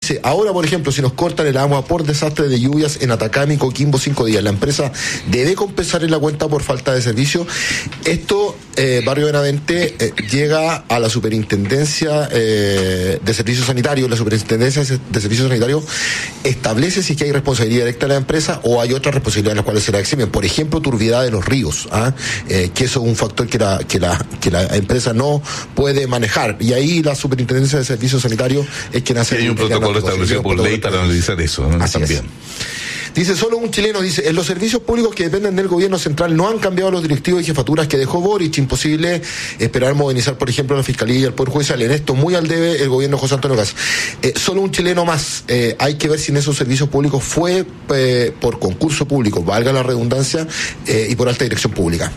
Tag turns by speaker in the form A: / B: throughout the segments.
A: dice, ahora por ejemplo, si nos cortan el agua por desastre de lluvias en Atacama y Coquimbo 5 días, la empresa debe compensar en la cuenta por falta de servicio. Esto, Barrio Benavente, llega a la Superintendencia de Servicios Sanitarios. La Superintendencia de Servicios Sanitarios establece si es que hay responsabilidad directa de la empresa o hay otras responsabilidades en las cuales se la eximen. Por ejemplo, turbidez de los ríos, que eso es un factor que la empresa no puede manejar. Y ahí la Superintendencia de Servicios Sanitarios es quien hace...
B: Hay un protocolo establecido por ley para analizar eso, ¿no?
A: Así
B: También.
A: Dice, solo un chileno, dice, en los servicios públicos que dependen del gobierno central no han cambiado los directivos y jefaturas que dejó Boric. Imposible esperar modernizar, por ejemplo, la Fiscalía y el Poder Judicial. En esto, muy al debe el gobierno de José Antonio Kast. Solo un chileno más. Hay que ver si en esos servicios públicos fue por concurso público, valga la redundancia, y por alta dirección pública.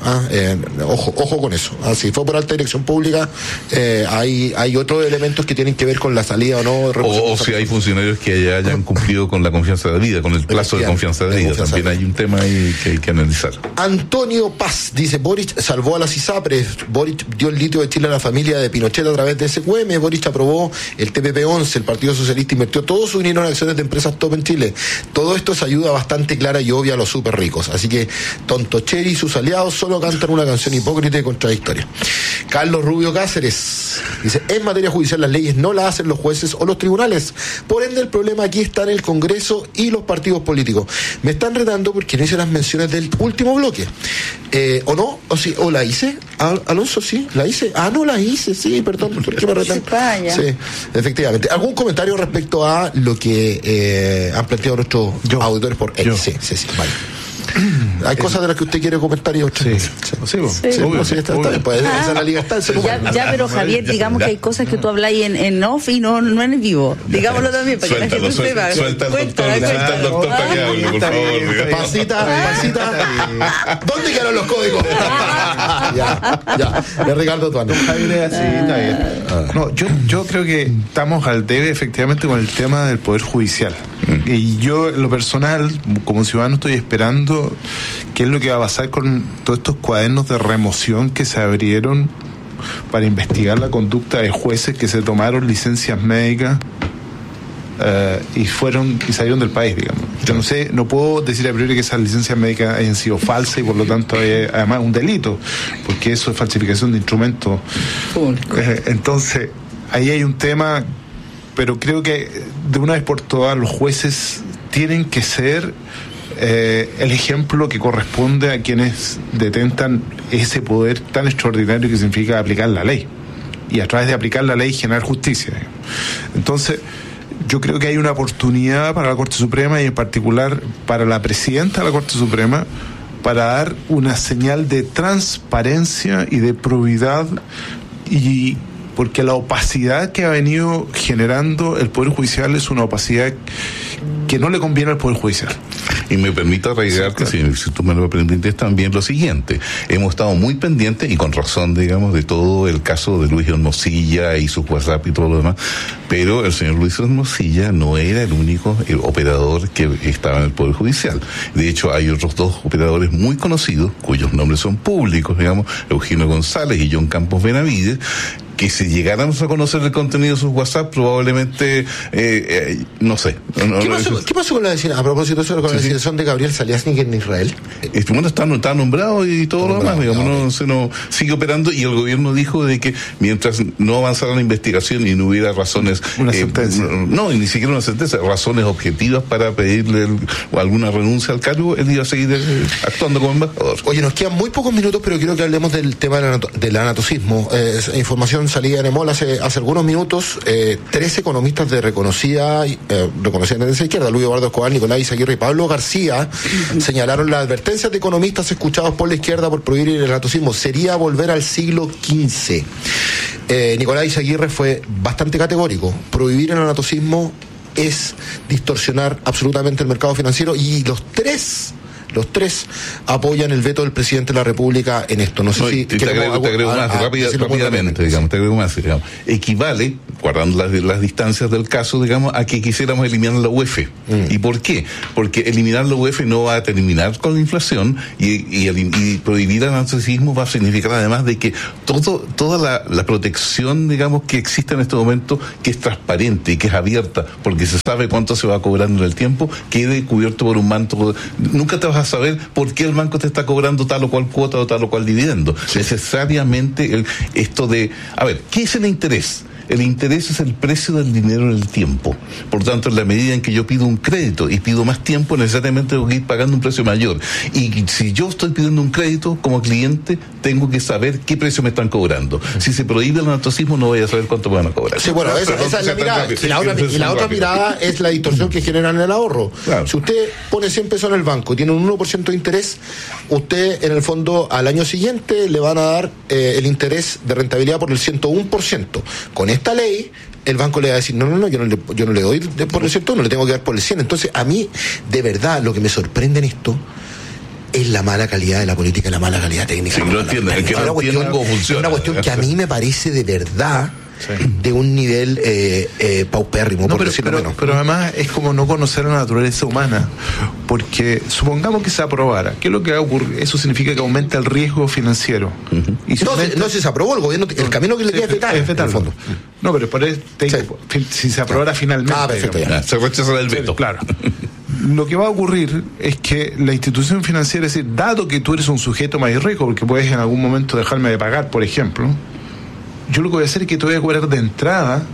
A: Ojo con eso. Si fue por alta dirección pública, hay otros elementos que tienen que ver con la salida o no.
B: O si hay funcionarios que hayan cumplido con la confianza de vida, con el plazo de confianza de vida. También hay un tema ahí que hay que analizar.
A: Antonio Paz dice, Boric salvó a las ISAPRES, Boric dio el litio de Chile a la familia de Pinochet a través de SQM, Boric aprobó el TPP-11, el Partido Socialista invirtió todo su dinero en acciones de empresas top en Chile. Todo esto es ayuda bastante clara y obvia a los súper ricos. Así que Tontocheri y sus aliados solo cantan una canción hipócrita y contradictoria. Carlos Rubio Cáceres dice, en materia judicial las leyes no las hacen los jueces o los tribunales. Por ende, el problema aquí está en el Congreso y los partidos políticos. Me están retando porque no hice las menciones del último bloque. ¿O no? ¿O la hice? Alonso, sí, la hice. No la hice, sí, perdón. ¿Por qué me retan? Sí, efectivamente. ¿Algún comentario respecto a lo que han planteado nuestros auditores por X? Sí, vale. Hay cosas de las que usted quiere comentar y otras está bien, pues esa es la libertad del ser humano.
C: Ya, pero Javier, digamos que hay cosas que tú habláis en off y no en vivo. Digámoslo también para que la gente sepa.
B: Suelta al doctor para que hable, por favor.
A: Pasita. ¿Dónde quedaron los códigos? Ya. De Ricardo Tuano.
D: No, yo creo que estamos al debe efectivamente con el tema del Poder Judicial. Y yo, en lo personal, como ciudadano, estoy esperando qué es lo que va a pasar con todos estos cuadernos de remoción que se abrieron para investigar la conducta de jueces que se tomaron licencias médicas y salieron del país, digamos. Yo no sé, no puedo decir a priori que esas licencias médicas hayan sido falsas y por lo tanto además un delito, porque eso es falsificación de instrumentos públicos. Entonces, ahí hay un tema, pero creo que de una vez por todas los jueces tienen que ser el ejemplo que corresponde a quienes detentan ese poder tan extraordinario que significa aplicar la ley y a través de aplicar la ley generar justicia. Entonces, yo creo que hay una oportunidad para la Corte Suprema y en particular para la presidenta de la Corte Suprema para dar una señal de transparencia y de probidad, y porque la opacidad que ha venido generando el Poder Judicial es una opacidad que no le conviene al Poder Judicial.
B: Y me permito arraigarte, si tú me lo permites, también lo siguiente. Hemos estado muy pendientes, y con razón, digamos, de todo el caso de Luis Hermosilla y su WhatsApp y todo lo demás, pero el señor Luis Hermosilla no era el único operador que estaba en el Poder Judicial. De hecho, hay otros dos operadores muy conocidos, cuyos nombres son públicos, digamos, Eugenio González y John Campos Benavides, que si llegáramos a conocer el contenido de sus WhatsApp, probablemente, no sé.
A: ¿Qué pasó con la designación, a propósito de eso, con la designación de Gabriel Saliasnik en Israel?
B: Bueno, está nombrado y todo lo demás, digamos, no sigue operando, y el gobierno dijo de que mientras no avanzara la investigación y no hubiera razones,
D: una sentencia.
B: No, ni siquiera una sentencia, razones objetivas para pedirle alguna renuncia al cargo, él iba a seguir actuando como embajador.
A: Oye, nos quedan muy pocos minutos, pero quiero que hablemos del tema del anatocismo. Información salida en EMOL hace algunos minutos. 13 economistas de reconocida tendencia izquierda, Luis Eduardo Escobar, Nicolás Izaguirre y Pablo García, señalaron las advertencias de economistas escuchados por la izquierda por prohibir el anatocismo. Sería volver al siglo XV. Nicolás Izaguirre fue bastante categórico. Prohibir el anatocismo es distorsionar absolutamente el mercado financiero, y los tres los tres apoyan el veto del presidente de la República en esto. No sé si
B: te agrego más rápidamente, digamos. Equivale, guardando las distancias del caso, digamos, a que quisiéramos eliminar la UEF. ¿Y por qué? Porque eliminar la UEF no va a terminar con la inflación y prohibir el narcisismo va a significar además de que toda la protección, digamos, que existe en este momento, que es transparente y que es abierta, porque se sabe cuánto se va cobrando en el tiempo, quede cubierto por un manto. Nunca te vas a saber por qué el banco te está cobrando tal o cual cuota o tal o cual dividendo. Sí. Necesariamente esto de... A ver, ¿qué es el interés? El interés es el precio del dinero en el tiempo. Por tanto, en la medida en que yo pido un crédito y pido más tiempo, necesariamente tengo que ir pagando un precio mayor. Y si yo estoy pidiendo un crédito como cliente, tengo que saber qué precio me están cobrando. Si se prohíbe el narcisismo, no voy a saber cuánto me van a cobrar.
A: Sí, bueno, esa es la mirada. Y la otra mirada es la distorsión que generan en el ahorro. Claro. Si usted pone 100 pesos en el banco y tiene un 1% de interés, usted en el fondo al año siguiente le van a dar el interés de rentabilidad por el 101%. Con esta ley, el banco le va a decir, no, yo no le doy por el 101, le tengo que dar por el 100. Entonces, a mí, de verdad, lo que me sorprende en esto es la mala calidad de la política y la mala calidad técnica.
B: Sí, no entiendo, es que no entiendo cómo funciona.
A: Es una cuestión que a mí me parece de verdad... Sí. De un nivel paupérrimo, por decirlo menos.
D: Pero además es como no conocer la naturaleza humana, porque supongamos que se aprobara, ¿qué es lo que va a ocurrir? Eso significa que aumenta el riesgo financiero.
A: Y no se aprobó el gobierno, el camino que le queda es vetar, en el fondo.
D: No, pero por eso si se aprobara finalmente.
A: Perfecto, ya.
B: Se rechaza el veto.
D: Claro. Lo que va a ocurrir es que la institución financiera, es decir, dado que tú eres un sujeto más riesgo, porque puedes en algún momento dejarme de pagar, por ejemplo, yo lo que voy a hacer es que te voy a cobrar de entrada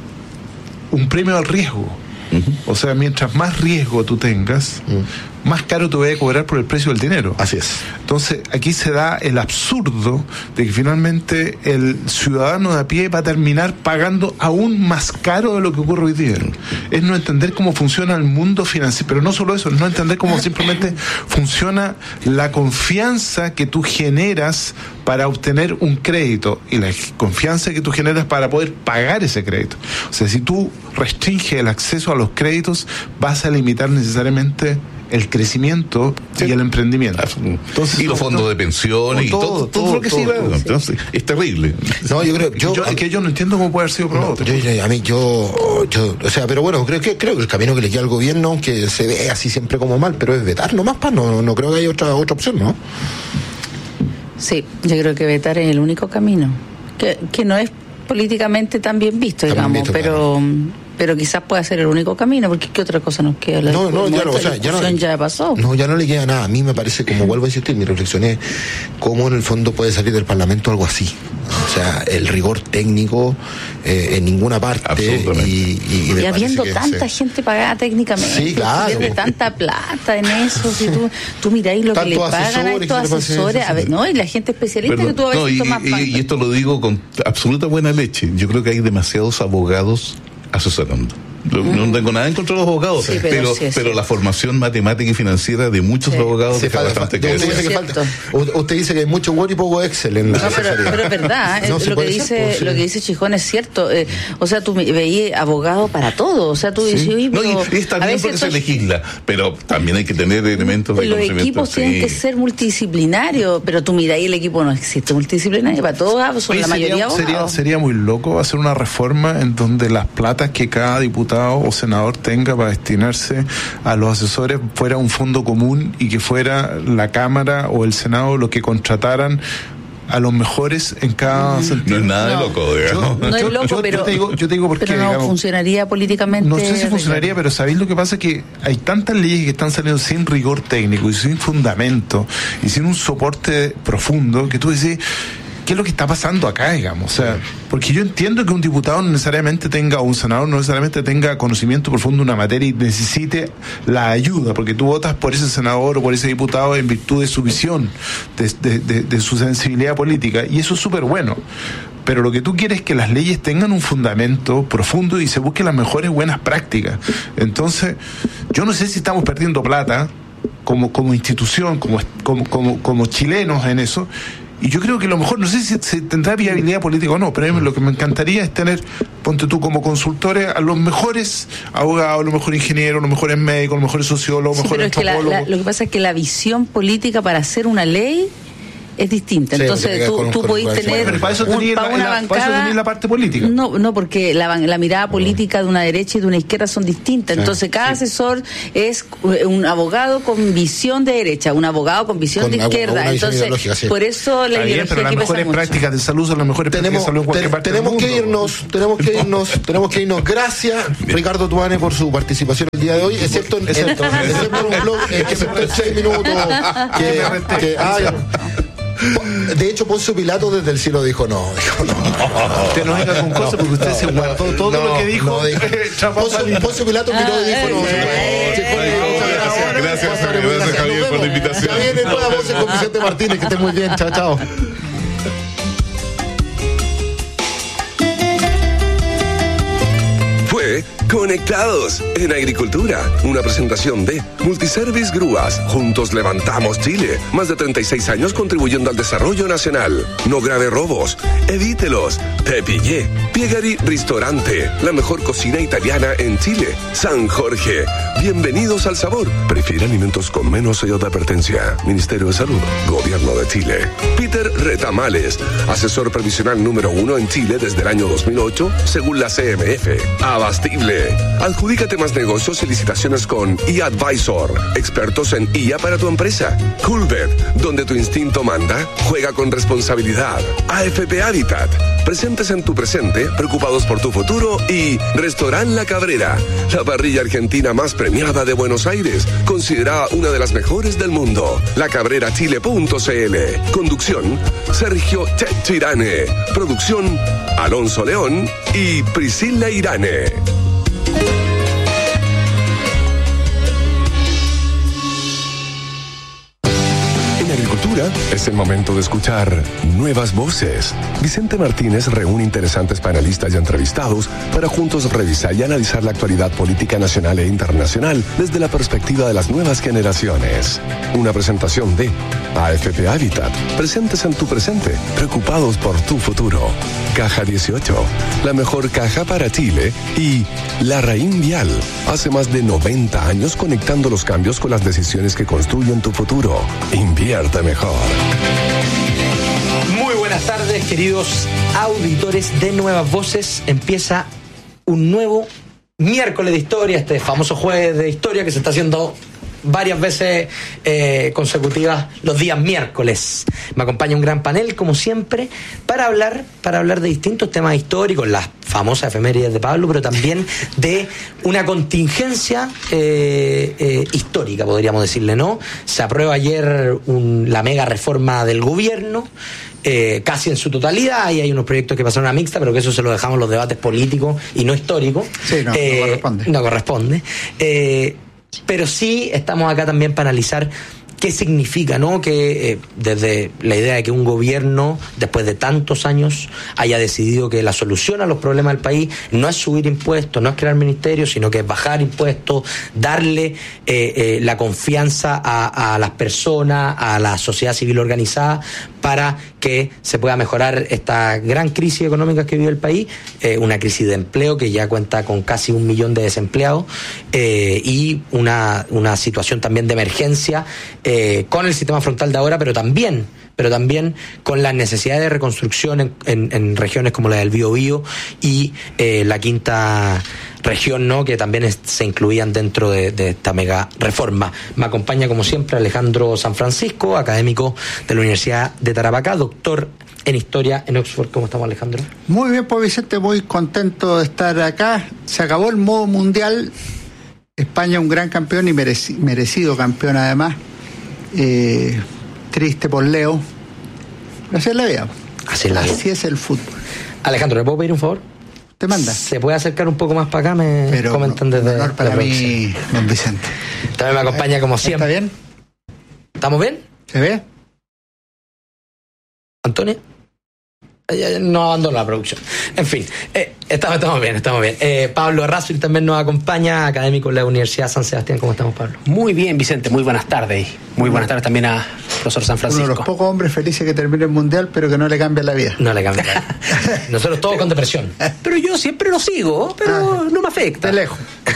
D: un premio al riesgo. O sea, mientras más riesgo tú tengas, más caro te voy a cobrar por el precio del dinero.
A: Así es.
D: Entonces, aquí se da el absurdo de que finalmente el ciudadano de a pie va a terminar pagando aún más caro de lo que ocurre hoy día. Es no entender cómo funciona el mundo financiero, pero no solo eso, es no entender cómo simplemente funciona la confianza que tú generas para obtener un crédito y la confianza que tú generas para poder pagar ese crédito. O sea, si tú restringes el acceso a los créditos, vas a limitar necesariamente el crecimiento y el emprendimiento.
B: Entonces, y los fondos de pensiones y todo lo que siga. Entonces, es terrible.
D: No, yo no entiendo cómo puede haber sido probado.
A: O sea, pero bueno, creo que el camino que le queda al gobierno, aunque se ve así siempre como mal, pero es vetar nomás, no creo que haya otra opción, ¿no?
C: Sí, yo creo que vetar es el único camino, que no es políticamente tan bien visto, digamos, pero quizás pueda ser el único camino, porque ¿qué otra cosa nos queda? Ya pasó.
A: No, ya no le queda nada. A mí me parece, como vuelvo a insistir, mi reflexión es cómo en el fondo puede salir del Parlamento algo así. O sea, el rigor técnico en ninguna parte.
C: Y habiendo tanta gente pagada técnicamente.
A: Sí, claro.
C: Pierde tanta plata en eso. Si tú miráis lo que le pagan a estos asesores. Y la gente especialista que tú a veces tomas.
B: Y esto lo digo con absoluta buena leche. Yo creo que hay demasiados abogados asesorando. No tengo nada en contra de los abogados,
C: sí,
B: pero la formación matemática y financiera de muchos abogados deja bastante que decir.
A: Usted dice que hay mucho Word y poco Excel en la
C: pero es verdad, lo que dice Chijón es cierto. O sea, tú veías abogado para todo. O sea, tú dices,
B: y está bien porque se legisla, pero también hay que tener elementos de conocimiento.
C: Los equipos tienen que ser multidisciplinarios, pero tú miras ahí el equipo no existe multidisciplinario para todos, son la mayoría abogados.
D: Sería muy loco hacer una reforma en donde las platas que cada diputado o senador tenga para destinarse a los asesores fuera un fondo común y que fuera la Cámara o el Senado lo que contrataran a los mejores en cada sentido.
B: No es nada de loco, digamos.
C: No es loco, pero
D: yo te digo porque,
C: pero no funcionaría políticamente.
D: No sé si funcionaría, pero ¿sabéis lo que pasa? Que hay tantas leyes que están saliendo sin rigor técnico y sin fundamento y sin un soporte profundo que tú decís, ¿qué es lo que está pasando acá, digamos? O sea, porque yo entiendo que un diputado no necesariamente tenga, o un senador no necesariamente tenga conocimiento profundo de una materia y necesite la ayuda, porque tú votas por ese senador o por ese diputado en virtud de su visión, de su sensibilidad política, y eso es súper bueno. Pero lo que tú quieres es que las leyes tengan un fundamento profundo y se busquen las mejores buenas prácticas. Entonces, yo no sé si estamos perdiendo plata como institución, como chilenos en eso, Y yo creo que lo mejor, no sé si tendrá viabilidad política o no, pero a mí lo que me encantaría es tener, ponte tú como consultores, a los mejores abogados, los mejores ingenieros, los mejores médicos, los mejores sociólogos, los mejores antropólogos.
C: Lo que pasa es que la visión política para hacer una ley es distinta. Sí, entonces tú podés tener
D: pero para eso tenés la parte política.
C: No, porque la mirada política de una derecha y de una izquierda son distintas. Entonces cada asesor es un abogado con visión de derecha, un abogado con visión de izquierda. Entonces por eso la ideología
D: pero las mejores prácticas de salud son las mejores prácticas de salud en cualquier parte del mundo.
A: Tenemos que irnos. Gracias, Ricardo Tuane, por su participación el día de hoy, excepto en un blog, excepto en 6 minutos de hecho, Poncio Pilato desde el cielo dijo no.
D: Usted no venga con cosas porque usted se guardó todo lo que dijo.
A: Poncio Pilato miró y dijo no.
B: Gracias, Javier, por la invitación.
A: Ya viene nueva voz con Vicente Martínez, que esté muy bien. Chao.
E: Conectados en Agricultura, una presentación de Multiservice Grúas. Juntos levantamos Chile. Más de 36 años contribuyendo al desarrollo nacional. No grave robos, evítelos. Te pillé. Piegari Ristorante, la mejor cocina italiana en Chile. San Jorge, bienvenidos al sabor. Prefiere alimentos con menos sello de advertencia. Ministerio de Salud, Gobierno de Chile. Peter Retamales, asesor previsional número 1 en Chile desde el año 2008, según la CMF. Abastible. Adjudícate más negocios y licitaciones con eAdvisor, expertos en IA para tu empresa. Coolbet, donde tu instinto manda, juega con responsabilidad. AFP Habitat, presentes en tu presente, preocupados por tu futuro. Y Restaurant La Cabrera, la parrilla argentina más premiada de Buenos Aires, considerada una de las mejores del mundo. lacabrerachile.cl. Conducción, Sergio Checho Irane. Producción, Alonso León y Priscila Irane. Es el momento de escuchar nuevas voces. Vicente Martínez reúne interesantes panelistas y entrevistados para juntos revisar y analizar la actualidad política nacional e internacional desde la perspectiva de las nuevas generaciones. Una presentación de AFP Habitat, presentes en tu presente, preocupados por tu futuro. Caja 18, la mejor caja para Chile. Y Larraín Vial, hace más de 90 años conectando los cambios con las decisiones que construyen tu futuro. Invierte mejor.
F: Muy buenas tardes, queridos auditores de Nuevas Voces. Empieza un nuevo miércoles de historia, este famoso jueves de historia que se está haciendo varias veces consecutivas los días miércoles. Me acompaña un gran panel, como siempre, para hablar de distintos temas históricos, las famosas efemérides de Pablo, pero también de una contingencia histórica, podríamos decirle, ¿no? Se aprueba ayer la mega reforma del gobierno, casi en su totalidad, y hay unos proyectos que pasaron a mixta, pero que eso se lo dejamos los debates políticos y no históricos.
A: Sí, no corresponde.
F: No corresponde. Pero sí estamos acá también para analizar qué significa, ¿no? Que desde la idea de que un gobierno, después de tantos años, haya decidido que la solución a los problemas del país no es subir impuestos, no es crear ministerios, sino que es bajar impuestos, darle la confianza a las personas, a la sociedad civil organizada, para que se pueda mejorar esta gran crisis económica que vive el país, una crisis de empleo que ya cuenta con casi 1 millón de desempleados, y una situación también de emergencia con el sistema frontal de ahora, pero también con las necesidades de reconstrucción en regiones como la del Biobío y la quinta región, ¿no?, que también se incluían dentro de esta mega reforma. Me acompaña, como siempre, Alejandro San Francisco, académico de la Universidad de Tarapacá, doctor en Historia en Oxford. ¿Cómo estamos, Alejandro?
G: Muy bien, pues, Vicente, muy contento de estar acá. Se acabó el modo mundial. España un gran campeón y merecido campeón, además. Triste por Leo. Así es la vida. Así es el fútbol.
F: Alejandro, ¿le puedo pedir un favor?
G: Te manda.
F: ¿Se puede acercar un poco más para acá?
G: Pero
F: comentan desde
G: honor para mí, don Vicente.
F: También me acompaña como siempre.
G: ¿Está bien?
F: ¿Estamos bien?
G: ¿Se ve?
F: ¿Antonio? no abandono la producción. En fin, estamos bien. Pablo Errázuriz también nos acompaña, académico de la Universidad San Sebastián. ¿Cómo estamos, Pablo?
H: Muy bien, Vicente, muy buenas tardes. Muy buenas tardes también a profesor San Francisco.
G: Uno de los pocos hombres felices que termine el Mundial, pero que no le cambia la vida.
F: No le cambia la vida. Nosotros todos con depresión.
H: Pero yo siempre lo sigo, pero no me afecta.
G: De lejos.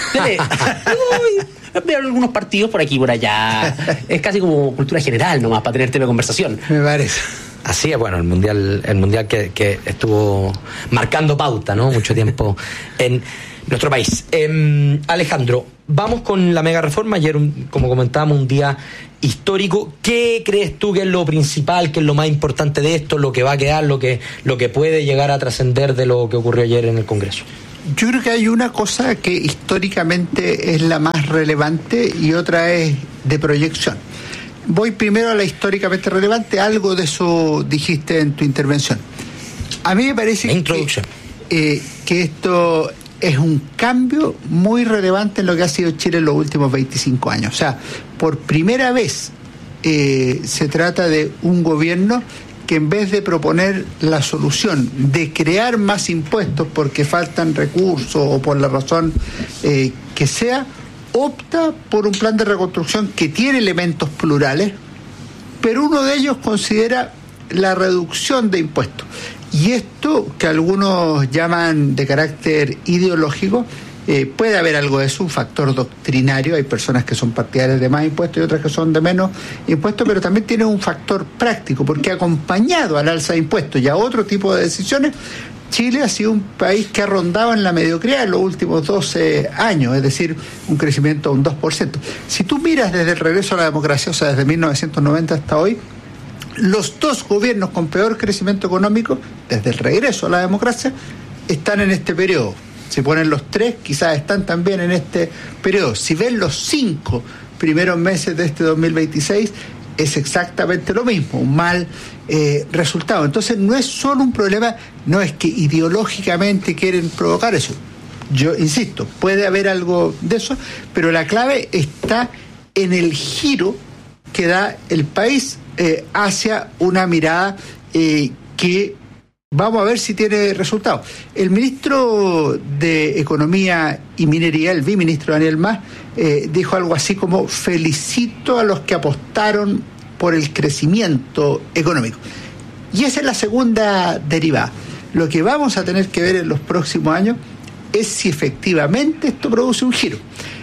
H: Veo algunos partidos por aquí y por allá. Es casi como cultura general nomás, para tener tema de conversación.
G: Me parece.
F: Así es, bueno, el mundial que estuvo marcando pauta, ¿no? Mucho tiempo en nuestro país. Alejandro, vamos con la mega reforma. Ayer, como comentábamos, un día histórico. ¿Qué crees tú que es lo principal, que es lo más importante de esto, lo que va a quedar, lo que puede llegar a trascender de lo que ocurrió ayer en el Congreso?
G: Yo creo que hay una cosa que históricamente es la más relevante y otra es de proyección. Voy primero a la históricamente relevante, algo de eso dijiste en tu intervención. A mí me parece que esto es un cambio muy relevante en lo que ha sido Chile en los últimos 25 años. O sea, por primera vez se trata de un gobierno que en vez de proponer la solución de crear más impuestos porque faltan recursos o por la razón que sea, opta por un plan de reconstrucción que tiene elementos plurales, pero uno de ellos considera la reducción de impuestos. Y esto, que algunos llaman de carácter ideológico, puede haber algo de eso, un factor doctrinario. Hay personas que son partidarias de más impuestos y otras que son de menos impuestos, pero también tiene un factor práctico, porque acompañado al alza de impuestos y a otro tipo de decisiones, Chile ha sido un país que ha rondado en la mediocridad en los últimos 12 años, es decir, un crecimiento de un 2%. Si tú miras desde el regreso a la democracia, o sea, desde 1990 hasta hoy, los dos gobiernos con peor crecimiento económico, desde el regreso a la democracia, están en este periodo. Si ponen los tres, quizás están también en este periodo. Si ven los 5 primeros meses de este 2026, es exactamente lo mismo, un mal resultado. Entonces no es solo un problema, no es que ideológicamente quieren provocar eso. Yo insisto, puede haber algo de eso, pero la clave está en el giro que da el país hacia una mirada que vamos a ver si tiene resultados. El ministro de Economía y Minería, el viceministro Daniel Mas, dijo algo así como: felicito a los que apostaron por el crecimiento económico. Y esa es la segunda derivada. Lo que vamos a tener que ver en los próximos años es si efectivamente esto produce un giro.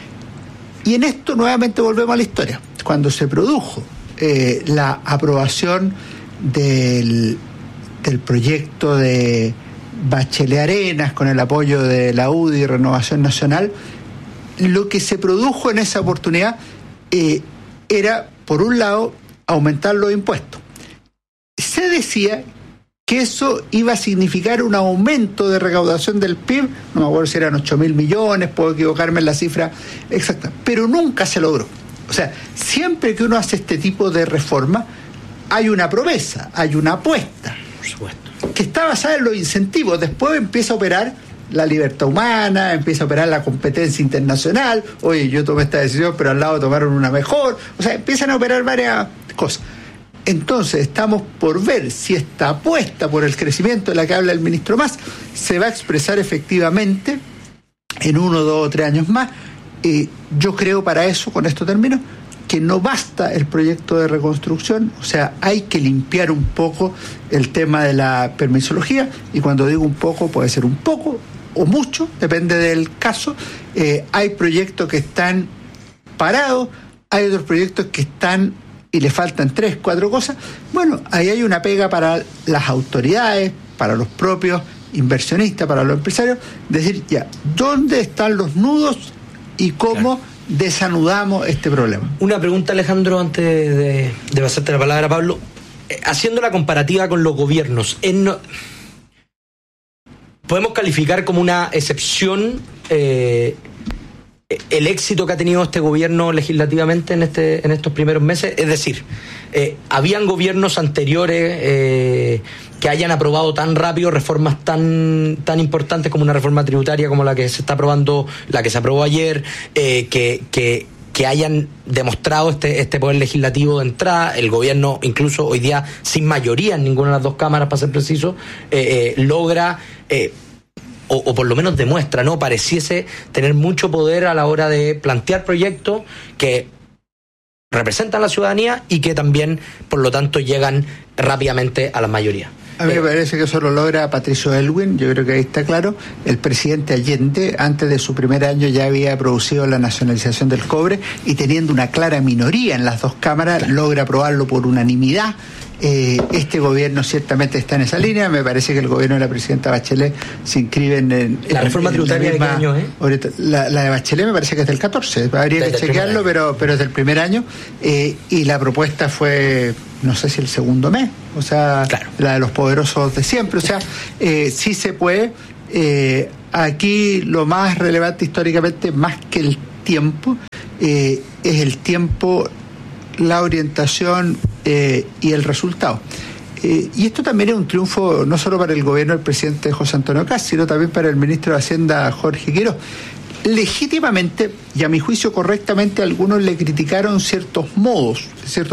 G: Y en esto nuevamente volvemos a la historia. Cuando se produjo la aprobación del proyecto de Bachelet Arenas con el apoyo de la UDI y Renovación Nacional, lo que se produjo en esa oportunidad era, por un lado, aumentar los impuestos. Se decía que eso iba a significar un aumento de recaudación del PIB, no me acuerdo si eran 8.000 millones, puedo equivocarme en la cifra exacta, pero nunca se logró. O sea, siempre que uno hace este tipo de reforma, hay una promesa, hay una apuesta, por supuesto, que está basada en los incentivos. Después empieza a operar la libertad humana, empieza a operar la competencia internacional. Oye, yo tomé esta decisión, pero al lado tomaron una mejor. O sea, empiezan a operar varias cosas. Entonces estamos por ver si esta apuesta por el crecimiento de la que habla el ministro Mas se va a expresar efectivamente en 1, 2 o 3 años más. Yo creo, para eso, con esto termino, que no basta el proyecto de reconstrucción. O sea, hay que limpiar un poco el tema de la permisología, y cuando digo un poco, puede ser un poco o mucho, depende del caso. Hay proyectos que están parados, hay otros proyectos que están y le faltan 3, 4 cosas. Bueno, ahí hay una pega para las autoridades, para los propios inversionistas, para los empresarios, decir, ya, ¿dónde están los nudos y cómo desanudamos este problema?
F: Una pregunta, Alejandro, antes de pasarte la palabra a Pablo. Haciendo la comparativa con los gobiernos, ¿podemos calificar como una excepción el éxito que ha tenido este gobierno legislativamente en estos primeros meses? Es decir, ¿habían gobiernos anteriores que hayan aprobado tan rápido reformas tan importantes como una reforma tributaria como la que se está aprobando, la que se aprobó ayer, que que hayan demostrado este poder legislativo de entrada, el gobierno incluso hoy día sin mayoría en ninguna de las dos cámaras, para ser preciso, logra o por lo menos demuestra, ¿no? Pareciese tener mucho poder a la hora de plantear proyectos que representan a la ciudadanía y que también, por lo tanto, llegan rápidamente a la mayoría.
G: A mí me parece que eso lo logra Patricio Aylwin, yo creo que ahí está claro. El presidente Allende, antes de su primer año, ya había producido la nacionalización del cobre y teniendo una clara minoría en las dos cámaras, logra aprobarlo por unanimidad. Este gobierno ciertamente está en esa línea. Me parece que el gobierno de la presidenta Bachelet se inscribe en
F: la reforma tributaria. ¿De qué año es?
G: La de Bachelet me parece que es del 14, habría que chequearlo, pero es del primer año, y la propuesta fue, no sé si el segundo mes, o sea, claro, la de los poderosos de siempre, o sea, sí se puede. Aquí lo más relevante históricamente, más que el tiempo, es el tiempo, la orientación y el resultado. Y esto también es un triunfo no solo para el gobierno del presidente José Antonio Kast, sino también para el ministro de Hacienda Jorge Quiroz. Legítimamente, y a mi juicio correctamente, algunos le criticaron ciertos modos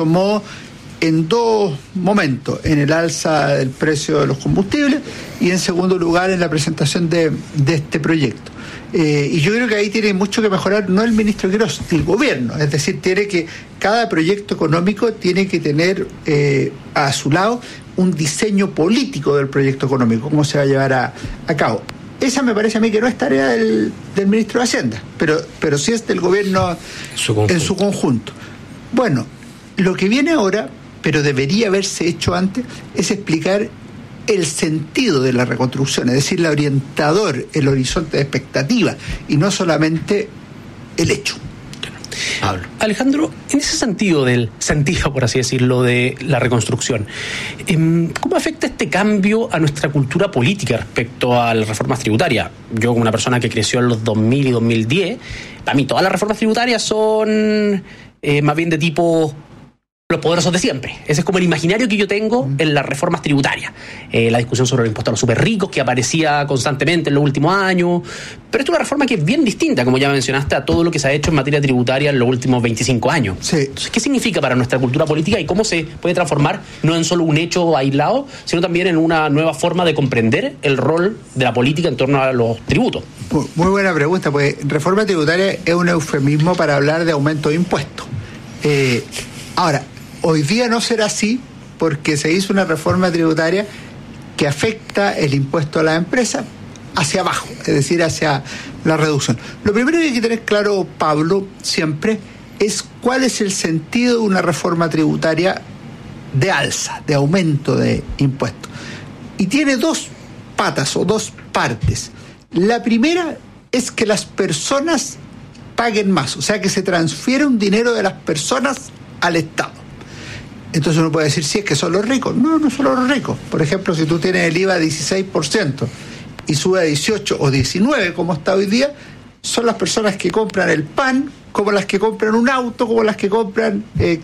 G: en dos momentos: en el alza del precio de los combustibles y, en segundo lugar, en la presentación de este proyecto. Y yo creo que ahí tiene mucho que mejorar, no el ministro Quiroz, el gobierno. Es decir, cada proyecto económico tiene que tener a su lado un diseño político del proyecto económico, cómo se va a llevar a cabo. Esa me parece a mí que no es tarea del ministro de Hacienda, pero sí es del gobierno en su conjunto. Bueno, lo que viene ahora, pero debería haberse hecho antes, es explicar el sentido de la reconstrucción, es decir, el orientador, el horizonte de expectativa, y no solamente el hecho.
H: Pablo. Alejandro, en ese sentido por así decirlo, de la reconstrucción, ¿cómo afecta este cambio a nuestra cultura política respecto a las reformas tributarias? Yo, como una persona que creció en los 2000 y 2010, para mí todas las reformas tributarias son más bien de tipo los poderosos de siempre. Ese es como el imaginario que yo tengo en las reformas tributarias. La discusión sobre el impuesto a los súper ricos, que aparecía constantemente en los últimos años. Pero esto es una reforma que es bien distinta, como ya mencionaste, a todo lo que se ha hecho en materia tributaria en los últimos 25 años.
G: Sí.
H: Entonces, ¿qué significa para nuestra cultura política y cómo se puede transformar no en solo un hecho aislado, sino también en una nueva forma de comprender el rol de la política en torno a los tributos?
G: Muy buena pregunta, pues reforma tributaria es un eufemismo para hablar de aumento de impuestos. Ahora, hoy día no será así, porque se hizo una reforma tributaria que afecta el impuesto a las empresas hacia abajo, es decir, hacia la reducción. Lo primero que hay que tener claro, Pablo, siempre, es cuál es el sentido de una reforma tributaria de alza, de aumento de impuestos. Y tiene dos patas o dos partes. La primera es que las personas paguen más, o sea, que se transfiere un dinero de las personas al Estado. Entonces uno puede decir, sí, es que son los ricos. No, no son los ricos. Por ejemplo, si tú tienes el IVA 16% y sube a 18 o 19, como está hoy día, son las personas que compran el pan, como las que compran un auto, como las que compran,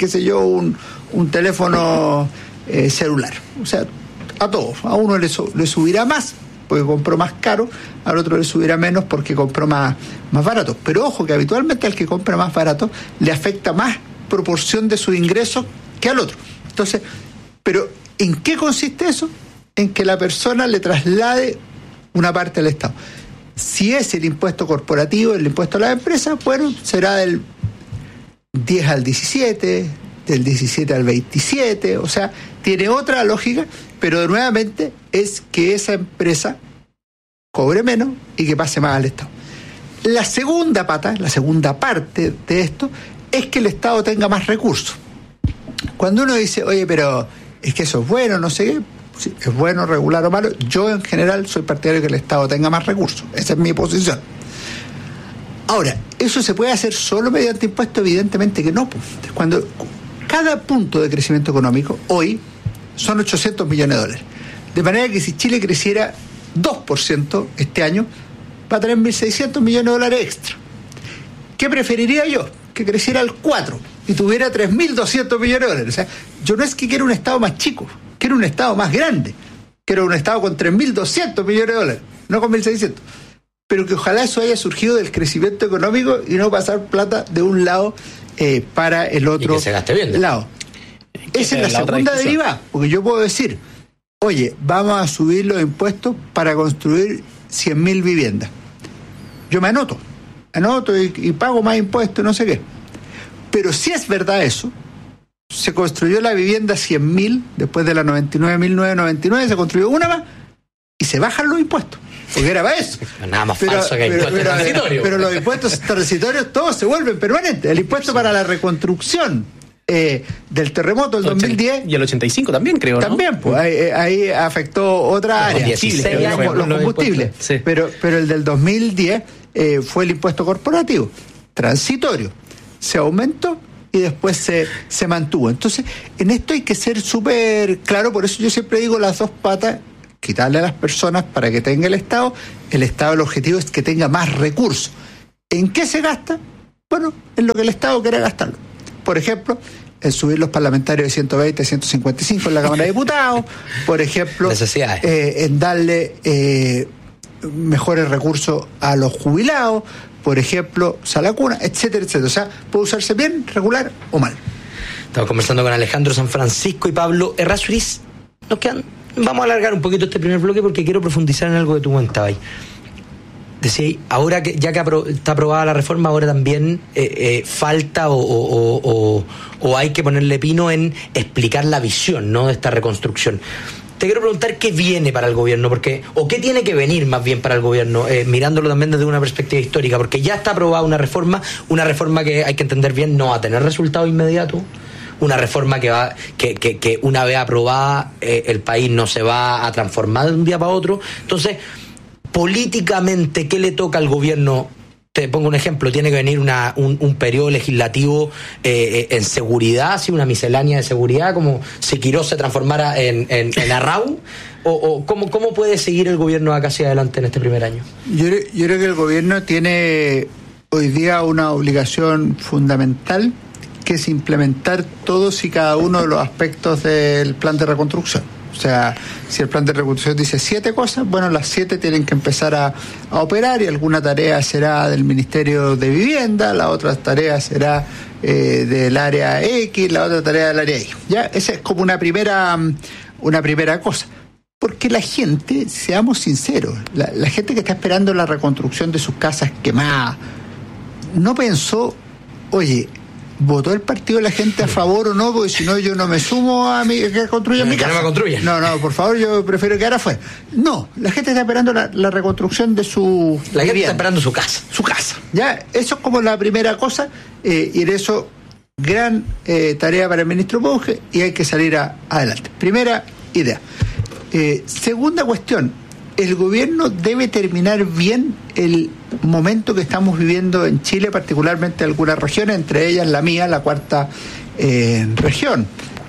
G: un teléfono celular. O sea, a todos. A uno le subirá más porque compró más caro, al otro le subirá menos porque compró más barato. Pero ojo, que habitualmente al que compra más barato le afecta más proporción de sus ingresos que al otro. Entonces, pero ¿en qué consiste eso? En que la persona le traslade una parte al Estado. Si es el impuesto corporativo, el impuesto a las empresas, bueno, será del 10 al 17, del 17 al 27, o sea, tiene otra lógica, pero nuevamente es que esa empresa cobre menos y que pase más al Estado. La segunda pata, la segunda parte de esto, es que el Estado tenga más recursos. Cuando uno dice, oye, pero es que eso es bueno, no sé qué, si es bueno, regular o malo, yo en general soy partidario de que el Estado tenga más recursos. Esa es mi posición. Ahora, ¿eso se puede hacer solo mediante impuestos? Evidentemente que no. Cuando cada punto de crecimiento económico hoy son 800 millones de dólares. De manera que si Chile creciera 2% este año, va a tener 1.600 millones de dólares extra. ¿Qué preferiría yo? Que creciera al 4% y tuviera 3.200 millones de dólares. O sea, yo no es que quiera un Estado más chico, quiero un Estado más grande. Quiero un Estado con 3.200 millones de dólares, no con 1.600. pero que ojalá eso haya surgido del crecimiento económico y no pasar plata de un lado para el otro
F: y que se gaste bien,
G: lado. Esa es la segunda derivada, porque yo puedo decir, oye, vamos a subir los impuestos para construir 100.000 viviendas. Yo me anoto y pago más impuestos, no sé qué. Pero si es verdad eso, se construyó la vivienda 100.000, después de la 99.999 se construyó una más y se bajan los impuestos, porque era para eso.
F: Nada más falso que impuestos transitorios.
G: Pero los impuestos transitorios todos se vuelven permanentes. El impuesto para la reconstrucción del terremoto del 2010
H: y el 85 también, creo, ¿no?
G: También, pues ahí afectó otra área, los combustibles. Sí. Pero el del 2010 fue el impuesto corporativo transitorio, se aumentó y después se mantuvo. Entonces, en esto hay que ser súper claro, por eso yo siempre digo las dos patas, quitarle a las personas para que tenga el Estado, el objetivo es que tenga más recursos. ¿En qué se gasta? Bueno, en lo que el Estado quiera gastarlo. Por ejemplo, en subir los parlamentarios de 120 a 155 en la Cámara de Diputados, por ejemplo, en darle mejores recursos a los jubilados, por ejemplo, Salacuna, etcétera, etcétera. O sea, puede usarse bien, regular o mal.
F: Estamos conversando con Alejandro San Francisco y Pablo Errázuriz. Nos quedan, vamos a alargar un poquito este primer bloque porque quiero profundizar en algo que tú comentabas ahí. Decía, ahora que ya que está aprobada la reforma, ahora también falta o hay que ponerle pino en explicar la visión, ¿no?, de esta reconstrucción. Te quiero preguntar qué viene para el gobierno, o qué tiene que venir más bien para el gobierno, mirándolo también desde una perspectiva histórica, porque ya está aprobada una reforma que hay que entender bien no va a tener resultados inmediatos, una reforma que una vez aprobada el país no se va a transformar de un día para otro. Entonces, políticamente, ¿qué le toca al gobierno? Te pongo un ejemplo, tiene que venir un periodo legislativo en seguridad, ¿sí? Una miscelánea de seguridad, como si Quirós se transformara en Arrau, o ¿cómo puede seguir el gobierno acá hacia adelante en este primer año?
G: Yo creo que el gobierno tiene hoy día una obligación fundamental, que es implementar todos y cada uno de los aspectos del plan de reconstrucción. O sea, si el plan de reconstrucción dice 7 cosas, bueno, las 7 tienen que empezar a operar, y alguna tarea será del Ministerio de Vivienda, la otra tarea será del área X, la otra tarea del área Y. Ya, esa es como una primera cosa. Porque la gente, seamos sinceros, la gente que está esperando la reconstrucción de sus casas quemadas, no pensó, oye, ¿votó el partido de la gente a favor o no? Porque si no, yo no me sumo a que construyan mi casa.
F: Que no me construyan.
G: No, por favor, yo prefiero quedar afuera. No, la gente está esperando la reconstrucción de su
F: La gente está esperando su casa.
G: Su casa. Ya, eso es como la primera cosa, y en eso, gran tarea para el ministro Monge, y hay que salir adelante. Primera idea. Segunda cuestión, el gobierno debe terminar bien el momento que estamos viviendo en Chile, particularmente en algunas regiones, entre ellas la mía, la cuarta región.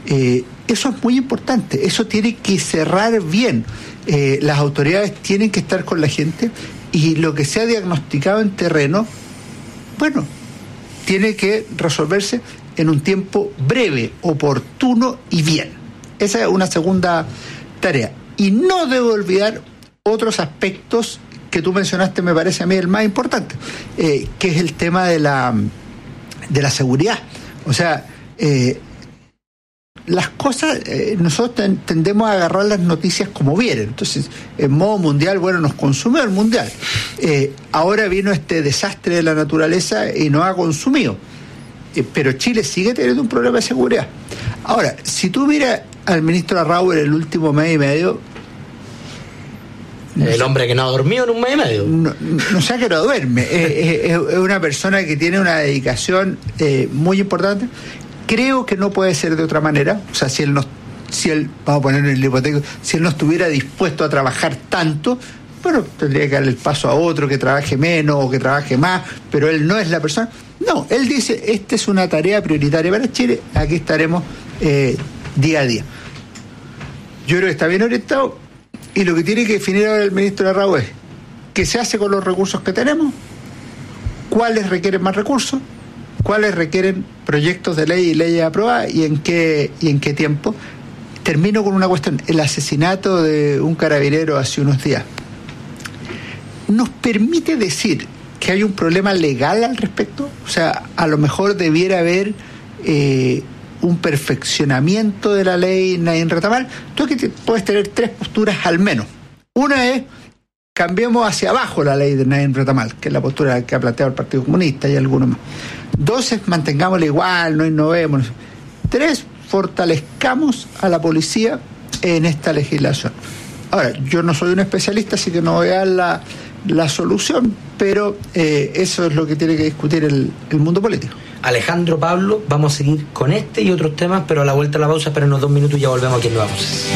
G: Eso es muy importante, eso tiene que cerrar bien. Las autoridades tienen que estar con la gente, y lo que se ha diagnosticado en terreno, bueno, tiene que resolverse en un tiempo breve, oportuno y bien. Esa es una segunda tarea. Y no debo olvidar otros aspectos que tú mencionaste, me parece a mí el más importante, que es el tema de la seguridad. O sea, las cosas, nosotros tendemos a agarrar las noticias como vienen. Entonces, en modo mundial, bueno, nos consumió el mundial. Ahora vino este desastre de la naturaleza y nos ha consumido. Pero Chile sigue teniendo un problema de seguridad. Ahora, si tú miras al ministro Arrau en el último mes y medio,
F: el hombre que no ha dormido en un mes y medio.
G: No sé a qué no duerme. Es una persona que tiene una dedicación muy importante. Creo que no puede ser de otra manera. O sea, si él, vamos a poner en el hipotético, si él no estuviera dispuesto a trabajar tanto, bueno, tendría que darle el paso a otro que trabaje menos o que trabaje más, pero él no es la persona. No, él dice, esta es una tarea prioritaria para Chile, aquí estaremos día a día. Yo creo que está bien orientado, y lo que tiene que definir ahora el ministro Arrau es qué se hace con los recursos que tenemos, cuáles requieren más recursos, cuáles requieren proyectos de ley y leyes aprobadas, y en qué tiempo. Termino con una cuestión: el asesinato de un carabinero hace unos días. nos permite decir que hay un problema legal al respecto. O sea, a lo mejor debiera haber un perfeccionamiento de la ley Naim Retamal. Tú aquí puedes tener 3 posturas al menos. Una es: cambiemos hacia abajo la ley de Naim Retamal, que es la postura que ha planteado el Partido Comunista y algunos más. 2 es: mantengámosla igual, no innovemos. 3, fortalezcamos a la policía en esta legislación. Ahora, yo no soy un especialista, así que no voy a dar la solución, pero eso es lo que tiene que discutir el mundo político.
F: Alejandro, Pablo, vamos a seguir con este y otros temas, pero a la vuelta a la pausa, espérenos 2 minutos y ya volvemos aquí en Nuevas Voces.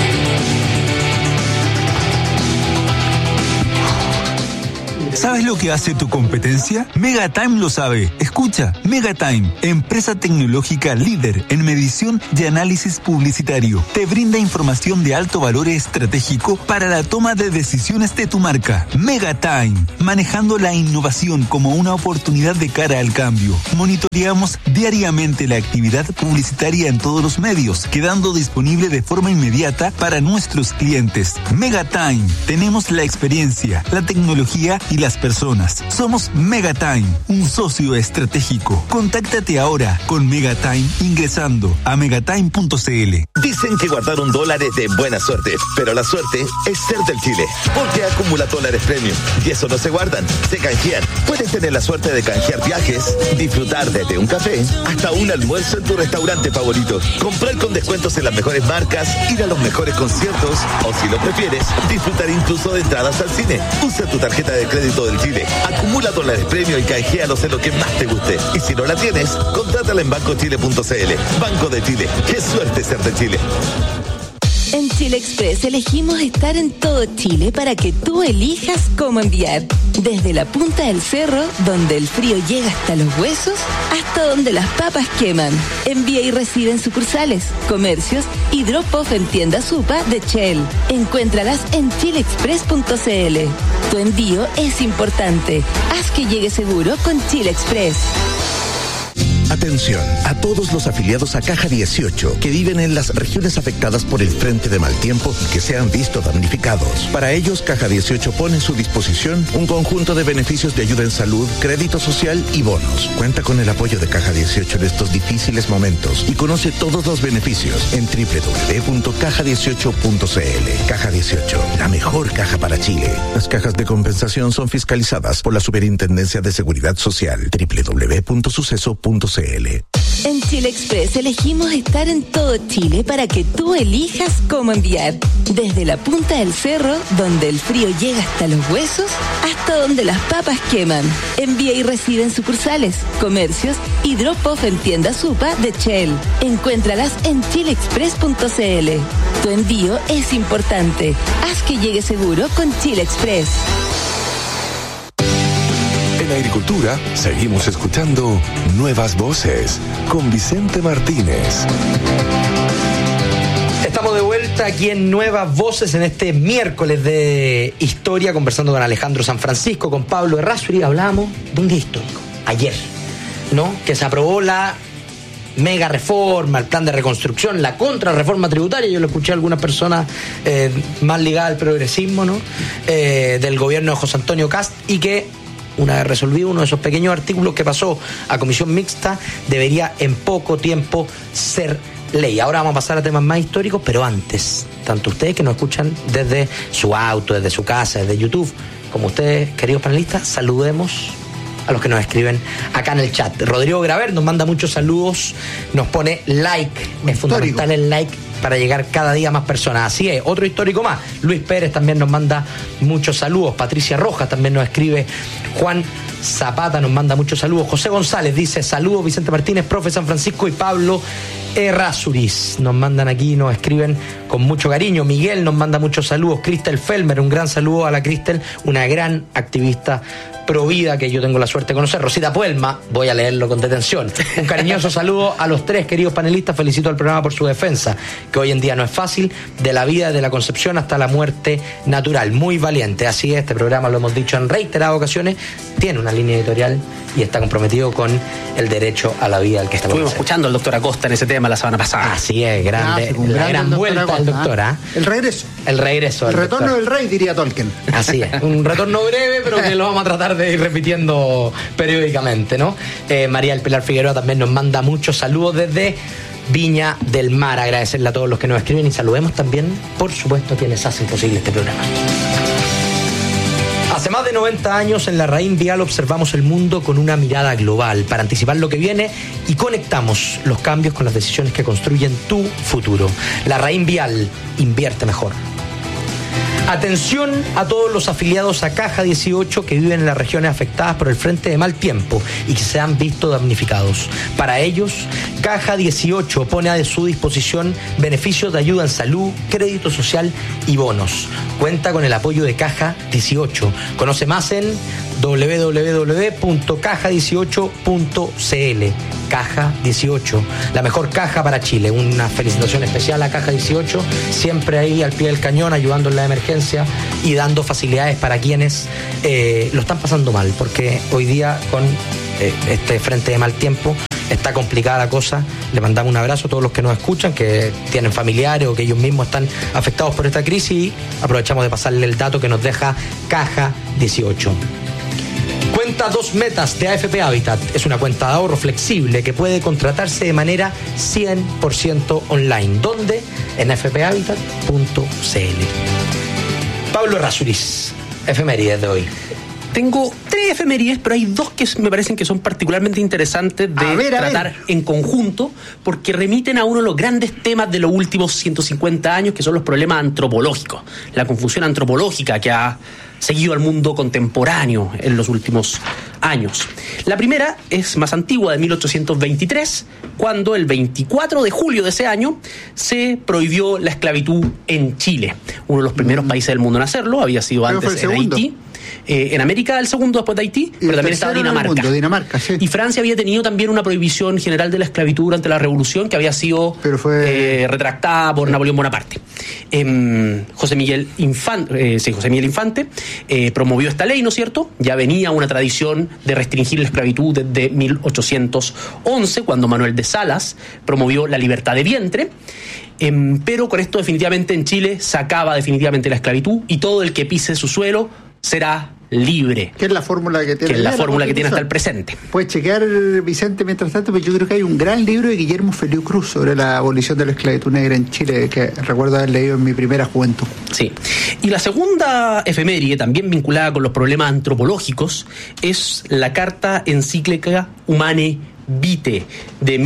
I: ¿Sabes lo que hace tu competencia? Megatime lo sabe. Escucha, Megatime, empresa tecnológica líder en medición y análisis publicitario. Te brinda información de alto valor estratégico para la toma de decisiones de tu marca. Megatime, manejando la innovación como una oportunidad de cara al cambio. Monitoreamos diariamente la actividad publicitaria en todos los medios, quedando disponible de forma inmediata para nuestros clientes. Megatime, tenemos la experiencia, la tecnología y las personas. Somos Megatime, un socio estratégico. Contáctate ahora con Megatime ingresando a megatime.cl.
J: Dicen que guardaron dólares de buena suerte, pero la suerte es ser del Chile, porque acumula dólares premium y eso no se guardan, se canjean. Puedes tener la suerte de canjear viajes, disfrutar desde un café hasta un almuerzo en tu restaurante favorito, comprar con descuentos en las mejores marcas, ir a los mejores conciertos o, si lo prefieres, disfrutar incluso de entradas al cine. Usa tu tarjeta de crédito del Chile, acumula dólares premio y canjealos en lo que más te guste. Y si no la tienes, contrátala en bancochile.cl. Banco de Chile, qué suerte ser de Chile.
K: En Chile Express elegimos estar en todo Chile para que tú elijas cómo enviar. Desde la punta del cerro, donde el frío llega hasta los huesos, hasta donde las papas queman. Envía y recibe en sucursales, comercios y drop-off en tiendas Supa de Shell. Encuéntralas en chileexpress.cl. Tu envío es importante. Haz que llegue seguro con Chile Express.
L: Atención a todos los afiliados a Caja 18 que viven en las regiones afectadas por el frente de mal tiempo y que se han visto damnificados. Para ellos, Caja 18 pone en su disposición un conjunto de beneficios de ayuda en salud, crédito social y bonos. Cuenta con el apoyo de Caja 18 en estos difíciles momentos y conoce todos los beneficios en www.caja18.cl. Caja 18, la mejor caja para Chile. Las cajas de compensación son fiscalizadas por la Superintendencia de Seguridad Social. www.suceso.cl.
K: En Chile Express elegimos estar en todo Chile para que tú elijas cómo enviar. Desde la punta del cerro, donde el frío llega hasta los huesos, hasta donde las papas queman. Envía y recibe en sucursales, comercios y drop-off en tiendas Supa de Shell. Encuéntralas en chileexpress.cl. Tu envío es importante. Haz que llegue seguro con Chile Express.
E: En Agricultura seguimos escuchando Nuevas Voces con Vicente Martínez.
F: Estamos de vuelta aquí en Nuevas Voces en este miércoles de historia, conversando con Alejandro San Francisco, con Pablo Errázuriz. Hablábamos de un día histórico, ayer, ¿no? Que se aprobó la mega reforma, el plan de reconstrucción, la contrarreforma tributaria. Yo lo escuché a algunas personas más ligadas al progresismo, ¿no? Del gobierno de José Antonio Kast, y que una vez resolvido uno de esos pequeños artículos que pasó a comisión mixta, debería en poco tiempo ser ley. Ahora vamos a pasar a temas más históricos, pero antes, tanto ustedes que nos escuchan desde su auto, desde su casa, desde YouTube, como ustedes, queridos panelistas, saludemos a los que nos escriben acá en el chat. Rodrigo Graver nos manda muchos saludos, nos pone like, es fundamental el like para llegar cada día a más personas. Así es, otro histórico más. Luis Pérez también nos manda muchos saludos. Patricia Rojas también nos escribe. Juan Zapata nos manda muchos saludos. José González dice: saludos Vicente Martínez, profe San Francisco y Pablo Errázuriz. Nos mandan aquí, nos escriben con mucho cariño. Miguel nos manda muchos saludos. Cristel Felmer, un gran saludo a la Cristel, una gran activista provida que yo tengo la suerte de conocer. Rosita Puelma, voy a leerlo con detención. Un cariñoso saludo a los 3 queridos panelistas. Felicito al programa por su defensa, que hoy en día no es fácil, de la vida, de la concepción hasta la muerte natural. Muy valiente. Así es, este programa, lo hemos dicho en reiteradas ocasiones, tiene una línea editorial y está comprometido con el derecho a la vida al que está.
H: Estuvimos escuchando al doctor Acosta en ese tema la semana pasada.
F: Así es, grande, la gran vuelta del doctor.
G: El regreso.
F: El regreso.
G: El retorno del rey, diría Tolkien.
F: Así es, un retorno breve, pero que lo vamos a tratar de ir repitiendo periódicamente, ¿no? María del Pilar Figueroa también nos manda muchos saludos desde Viña del Mar. Agradecerle a todos los que nos escriben y saludemos también, por supuesto, a quienes hacen posible este programa. Hace más de 90 años en la Raín Vial observamos el mundo con una mirada global para anticipar lo que viene y conectamos los cambios con las decisiones que construyen tu futuro. La Raín Vial, invierte mejor. Atención a todos los afiliados a Caja 18 que viven en las regiones afectadas por el frente de mal tiempo y que se han visto damnificados. Para ellos, Caja 18 pone a su disposición beneficios de ayuda en salud, crédito social y bonos. Cuenta con el apoyo de Caja 18. Conoce más en www.caja18.cl. Caja 18, la mejor caja para Chile. Una felicitación especial a Caja 18, siempre ahí al pie del cañón, ayudando en la emergencia y dando facilidades para quienes lo están pasando mal, porque hoy día con este frente de mal tiempo está complicada la cosa. Le mandamos un abrazo a todos los que nos escuchan, que tienen familiares o que ellos mismos están afectados por esta crisis, y aprovechamos de pasarle el dato que nos deja Caja 18. Cuenta 2 metas de AFP Habitat. Es una cuenta de ahorro flexible que puede contratarse de manera 100% online. ¿Dónde? En afphabitat.cl. Pablo Errázuriz, efemérides de hoy.
H: Tengo 3 efemérides, pero hay 2 que me parecen que son particularmente interesantes de tratar en conjunto, porque remiten a uno de los grandes temas de los últimos 150 años, que son los problemas antropológicos, la confusión antropológica que ha seguido al mundo contemporáneo en los últimos años. La primera es más antigua, de 1823, cuando el 24 de julio de ese año se prohibió la esclavitud en Chile, uno de los primeros países del mundo en hacerlo. Había sido antes en Haití. En América el segundo después de Haití, pero también estaba Dinamarca.
G: Dinamarca, sí.
H: Y Francia había tenido también una prohibición general de la esclavitud durante la Revolución, que había sido retractada por Napoleón Bonaparte. José Miguel Infante promovió esta ley, ¿no es cierto? Ya venía una tradición de restringir la esclavitud desde 1811, cuando Manuel de Salas promovió la libertad de vientre. Pero con esto definitivamente en Chile se acaba definitivamente la esclavitud, y todo el que pise su suelo será libre.
G: ¿Qué es la fórmula que tiene?
H: Que es la fórmula que tiene hasta el presente.
G: Puedes chequear, Vicente, mientras tanto, pero yo creo que hay un gran libro de Guillermo Feliu Cruz sobre la abolición de la esclavitud negra en Chile, que recuerdo haber leído en mi primera juventud.
H: Sí. Y la segunda efeméride, también vinculada con los problemas antropológicos, es la carta encíclica Humanae Vitae de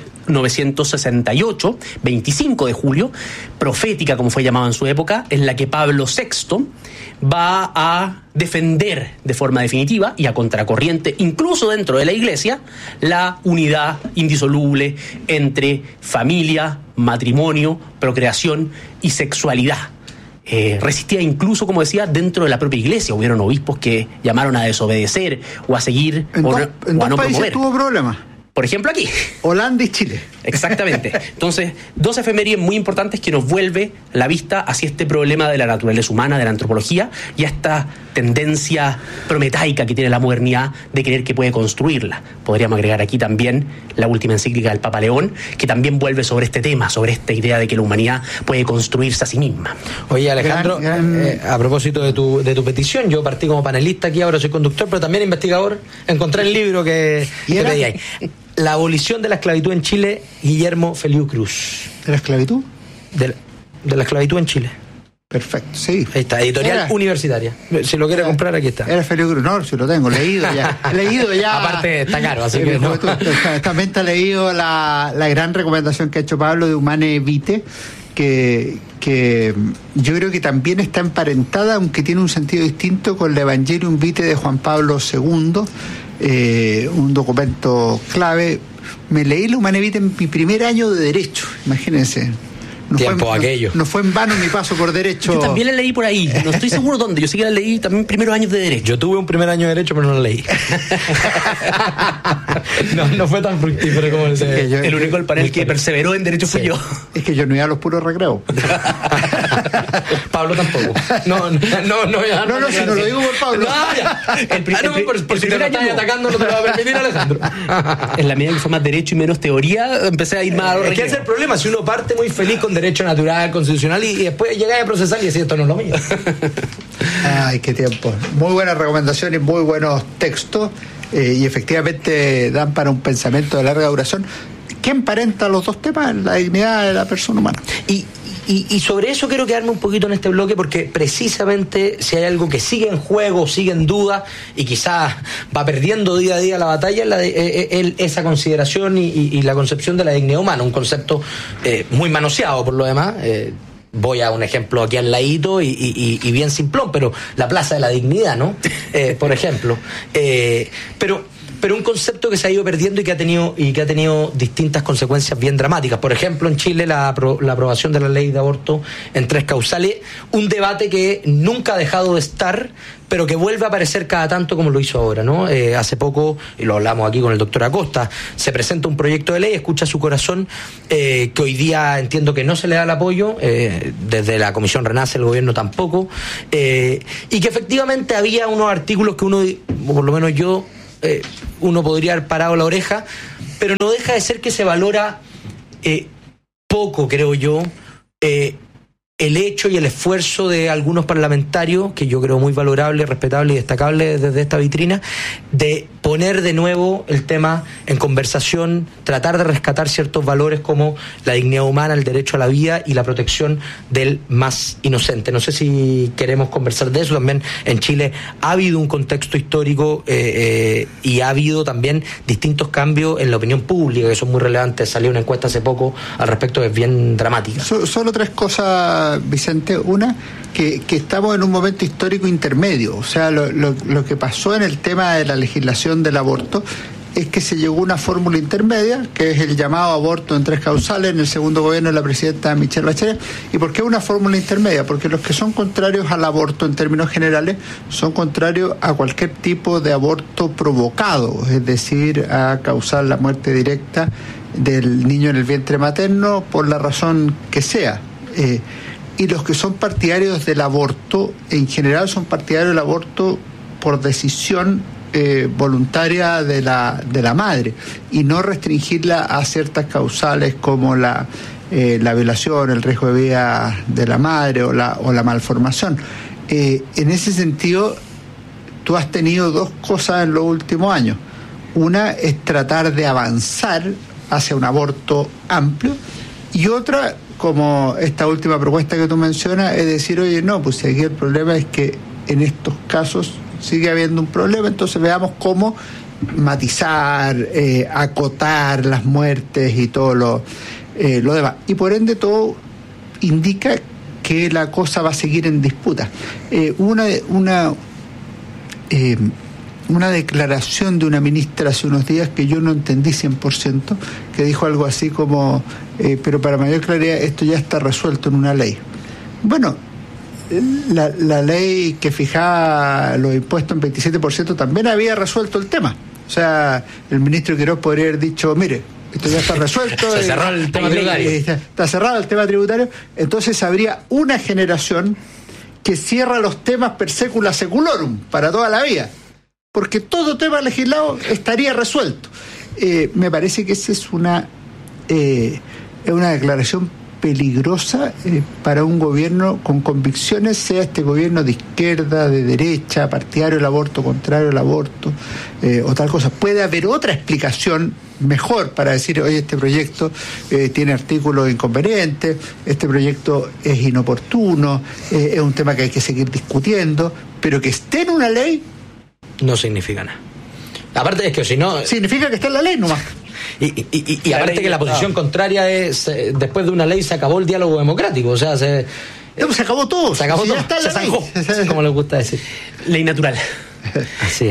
H: 1968, 25 de julio, profética como fue llamado en su época, en la que Pablo VI va a defender de forma definitiva y a contracorriente, incluso dentro de la Iglesia, la unidad indisoluble entre familia, matrimonio, procreación y sexualidad. Resistía incluso, como decía, dentro de la propia Iglesia. Hubieron obispos que llamaron a desobedecer o a seguir
G: en
H: o a no
G: países
H: promover.
G: Tuvo problemas.
H: Por ejemplo, aquí.
G: Holanda y Chile.
H: Exactamente. Entonces, 2 efemérides muy importantes que nos vuelve la vista hacia este problema de la naturaleza humana, de la antropología, y a esta tendencia prometaica que tiene la modernidad de creer que puede construirla. Podríamos agregar aquí también la última encíclica del Papa León, que también vuelve sobre este tema, sobre esta idea de que la humanidad puede construirse a sí misma.
F: Oye, Alejandro, a propósito de tu petición, yo partí como panelista aquí, ahora soy conductor, pero también investigador. Encontré el libro que pedí ahí. La abolición de la esclavitud en Chile, Guillermo Feliu Cruz.
G: ¿De la esclavitud?
F: De la esclavitud en Chile.
G: Perfecto, sí.
F: Ahí está, editorial universitaria. Si lo quiere comprar, aquí está.
G: Era Feliu Cruz, no, si lo tengo, leído ya.
F: Aparte está caro, así que no.
G: También te he leído la gran recomendación que ha hecho Pablo de Humanae Vitae, que yo creo que también está emparentada, aunque tiene un sentido distinto, con la Evangelium Vitae de Juan Pablo II, un documento clave. Me leí la Humanae Vitae en mi primer año de Derecho, imagínense. No fue en vano mi paso por Derecho.
H: Yo también la leí por ahí, no estoy seguro dónde. Yo sé que la leí también primeros años de Derecho.
F: Yo tuve un primer año de Derecho, pero no la leí. no fue tan fructífero como
H: el único del panel que perseveró en Derecho fui yo.
G: Es que yo no iba a los puros recreos.
H: Pablo tampoco.
G: No, si no lo digo por Pablo.
F: Por si te estás atacando, no te lo va a permitir, Alejandro.
H: En la medida que fue más Derecho y menos teoría, empecé a ir más a los recreos.
F: Es que ese es el problema, si uno parte muy feliz con derecho natural, constitucional, y después llegáis a procesar y decís, esto no es lo mío.
G: Ay, qué tiempo. Muy buenas recomendaciones, muy buenos textos, y efectivamente dan para un pensamiento de larga duración. ¿Qué emparenta los dos temas? La dignidad de la persona humana.
F: Y sobre eso quiero quedarme un poquito en este bloque, porque precisamente si hay algo que sigue en juego, sigue en duda y quizás va perdiendo día a día la batalla, esa consideración y la concepción de la dignidad humana, un concepto muy manoseado por lo demás. Voy a un ejemplo aquí al ladito y bien simplón, pero la Plaza de la Dignidad, ¿no? Por ejemplo. Pero un concepto que se ha ido perdiendo y que ha tenido distintas consecuencias bien dramáticas. Por ejemplo, en Chile la aprobación de la ley de aborto en 3 causales, un debate que nunca ha dejado de estar, pero que vuelve a aparecer cada tanto como lo hizo ahora, ¿no? Hace poco, y lo hablamos aquí con el doctor Acosta, se presenta un proyecto de ley, escucha su corazón, que hoy día entiendo que no se le da el apoyo, desde la Comisión Renace, el gobierno tampoco, y que efectivamente había unos artículos que uno, o por lo menos yo, uno podría haber parado la oreja, pero no deja de ser que se valora poco, creo yo, el hecho y el esfuerzo de algunos parlamentarios, que yo creo muy valorable, respetable y destacable desde esta vitrina, de poner de nuevo el tema en conversación, tratar de rescatar ciertos valores como la dignidad humana, el derecho a la vida y la protección del más inocente. No sé si queremos conversar de eso. También en Chile ha habido un contexto histórico y ha habido también distintos cambios en la opinión pública que son muy relevantes. Salió una encuesta hace poco al respecto, que es bien dramática.
G: Solo 3 cosas, Vicente. Una, que estamos en un momento histórico intermedio. O sea, lo que pasó en el tema de la legislación del aborto es que se llegó a una fórmula intermedia, que es el llamado aborto en 3 causales, en el segundo gobierno de la presidenta Michelle Bachelet. ¿Y por qué una fórmula intermedia? Porque los que son contrarios al aborto en términos generales son contrarios a cualquier tipo de aborto provocado, es decir, a causar la muerte directa del niño en el vientre materno por la razón que sea. Y los que son partidarios del aborto, en general son partidarios del aborto por decisión voluntaria de la madre, y no restringirla a ciertas causales como la violación, el riesgo de vida de la madre o la malformación. En ese sentido, tú has tenido 2 cosas en los últimos años. Una es tratar de avanzar hacia un aborto amplio, y otra, como esta última propuesta que tú mencionas, es decir, oye, no, pues aquí el problema es que en estos casos sigue habiendo un problema, entonces veamos cómo matizar, acotar las muertes y todo lo demás. Y por ende todo indica que la cosa va a seguir en disputa. Una declaración de una ministra hace unos días que yo no entendí 100%, que dijo algo así como, pero para mayor claridad, esto ya está resuelto en una ley. Bueno, la ley que fijaba los impuestos en 27% también había resuelto el tema. O sea, el ministro Quirós podría haber dicho, mire, esto ya está resuelto.
F: Se cerró el tema tributario.
G: Está cerrado el tema tributario. Entonces habría una generación que cierra los temas per secula seculorum para toda la vida, porque todo tema legislado estaría resuelto. Me parece que esa es una declaración peligrosa para un gobierno con convicciones, sea este gobierno de izquierda, de derecha, partidario del aborto, contrario al aborto, o tal cosa. Puede haber otra explicación mejor para decir, oye, este proyecto tiene artículos inconvenientes, este proyecto es inoportuno, es un tema que hay que seguir discutiendo, pero que esté en una ley
F: no significa nada. Aparte es que si no...
G: significa que está en la ley nomás.
F: Y aparte que la posición contraria es, después de una ley se acabó el diálogo democrático, o sea, se
G: acabó todo.
F: Se acabó todo,
G: ya está
F: se zanjó, como les gusta decir.
H: Ley natural.
F: Así es.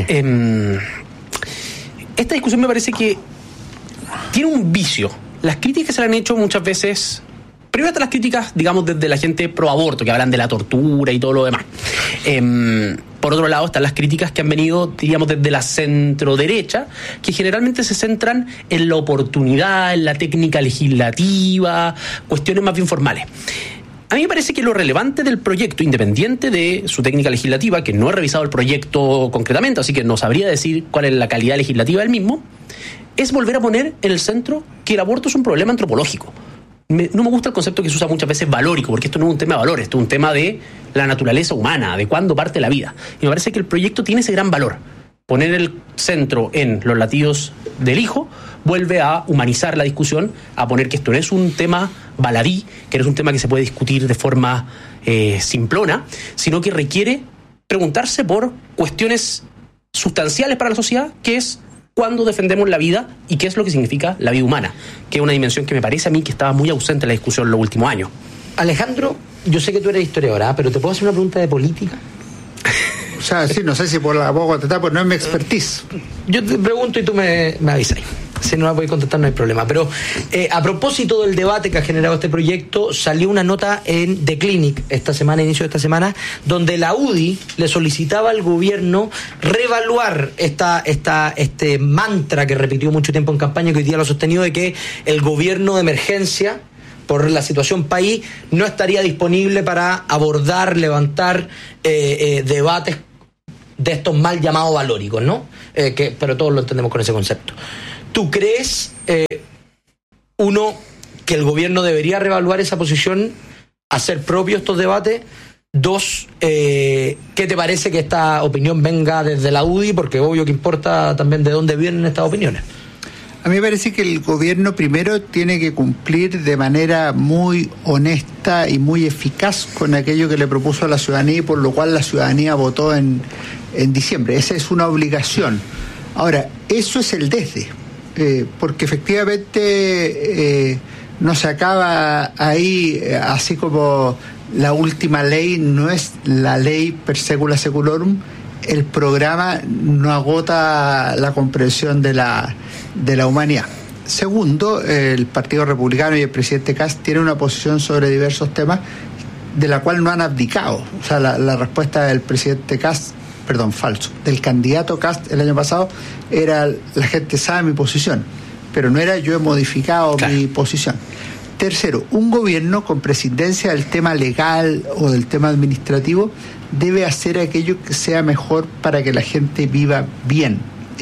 H: Esta discusión me parece que tiene un vicio. Las críticas se le han hecho muchas veces... Primero están las críticas, digamos, desde la gente pro aborto, que hablan de la tortura y todo lo demás. Por otro lado están las críticas que han venido, diríamos, desde la centro-derecha, que generalmente se centran en la oportunidad, en la técnica legislativa, cuestiones más bien formales. A mí me parece que lo relevante del proyecto, independiente de su técnica legislativa, que no he revisado el proyecto concretamente, así que no sabría decir cuál es la calidad legislativa del mismo, es volver a poner en el centro que el aborto es un problema antropológico. no me gusta el concepto que se usa muchas veces valórico, porque esto no es un tema de valor, esto es un tema de la naturaleza humana, de cuándo parte la vida. Y me parece que el proyecto tiene ese gran valor. Poner el centro en los latidos del hijo vuelve a humanizar la discusión, a poner que esto no es un tema baladí, que no es un tema que se puede discutir de forma simplona, sino que requiere preguntarse por cuestiones sustanciales para la sociedad, que es cuándo defendemos la vida y qué es lo que significa la vida humana, que es una dimensión que me parece a mí que estaba muy ausente en la discusión en los últimos años.
F: Alejandro, yo sé que tú eres historiador, pero ¿te puedo hacer una pregunta de política?
G: O sea, sí, no sé si por la puedo contestar, porque no es mi expertise.
F: Yo te pregunto y tú me avisas. Si no la puedes contestar no hay problema. Pero a propósito del debate que ha generado este proyecto, salió una nota en The Clinic esta semana, inicio de esta semana, donde la UDI le solicitaba al gobierno reevaluar este mantra que repitió mucho tiempo en campaña, que hoy día lo ha sostenido, de que el gobierno de emergencia por la situación país no estaría disponible para abordar, levantar debates de estos mal llamados valóricos, ¿no? Pero todos lo entendemos con ese concepto. ¿Tú crees, uno, que el gobierno debería reevaluar esa posición, hacer propios estos debates? Dos, ¿qué te parece que esta opinión venga desde la UDI? Porque obvio que importa también de dónde vienen estas opiniones.
G: A mí me parece que el gobierno primero tiene que cumplir de manera muy honesta y muy eficaz con aquello que le propuso a la ciudadanía y por lo cual la ciudadanía votó en diciembre. Esa es una obligación. Ahora, eso es el desde, porque efectivamente no se acaba ahí, así como la última ley no es la ley per secula seculorum, el programa no agota la comprensión de la humanidad. Segundo, el Partido Republicano y el presidente Kast tienen una posición sobre diversos temas de la cual no han abdicado. O sea, la respuesta del presidente Kast, del candidato Kast el año pasado era: la gente sabe mi posición, pero no era yo he modificado mi posición. Tercero, un gobierno con prescindencia del tema legal o del tema administrativo debe hacer aquello que sea mejor para que la gente viva bien.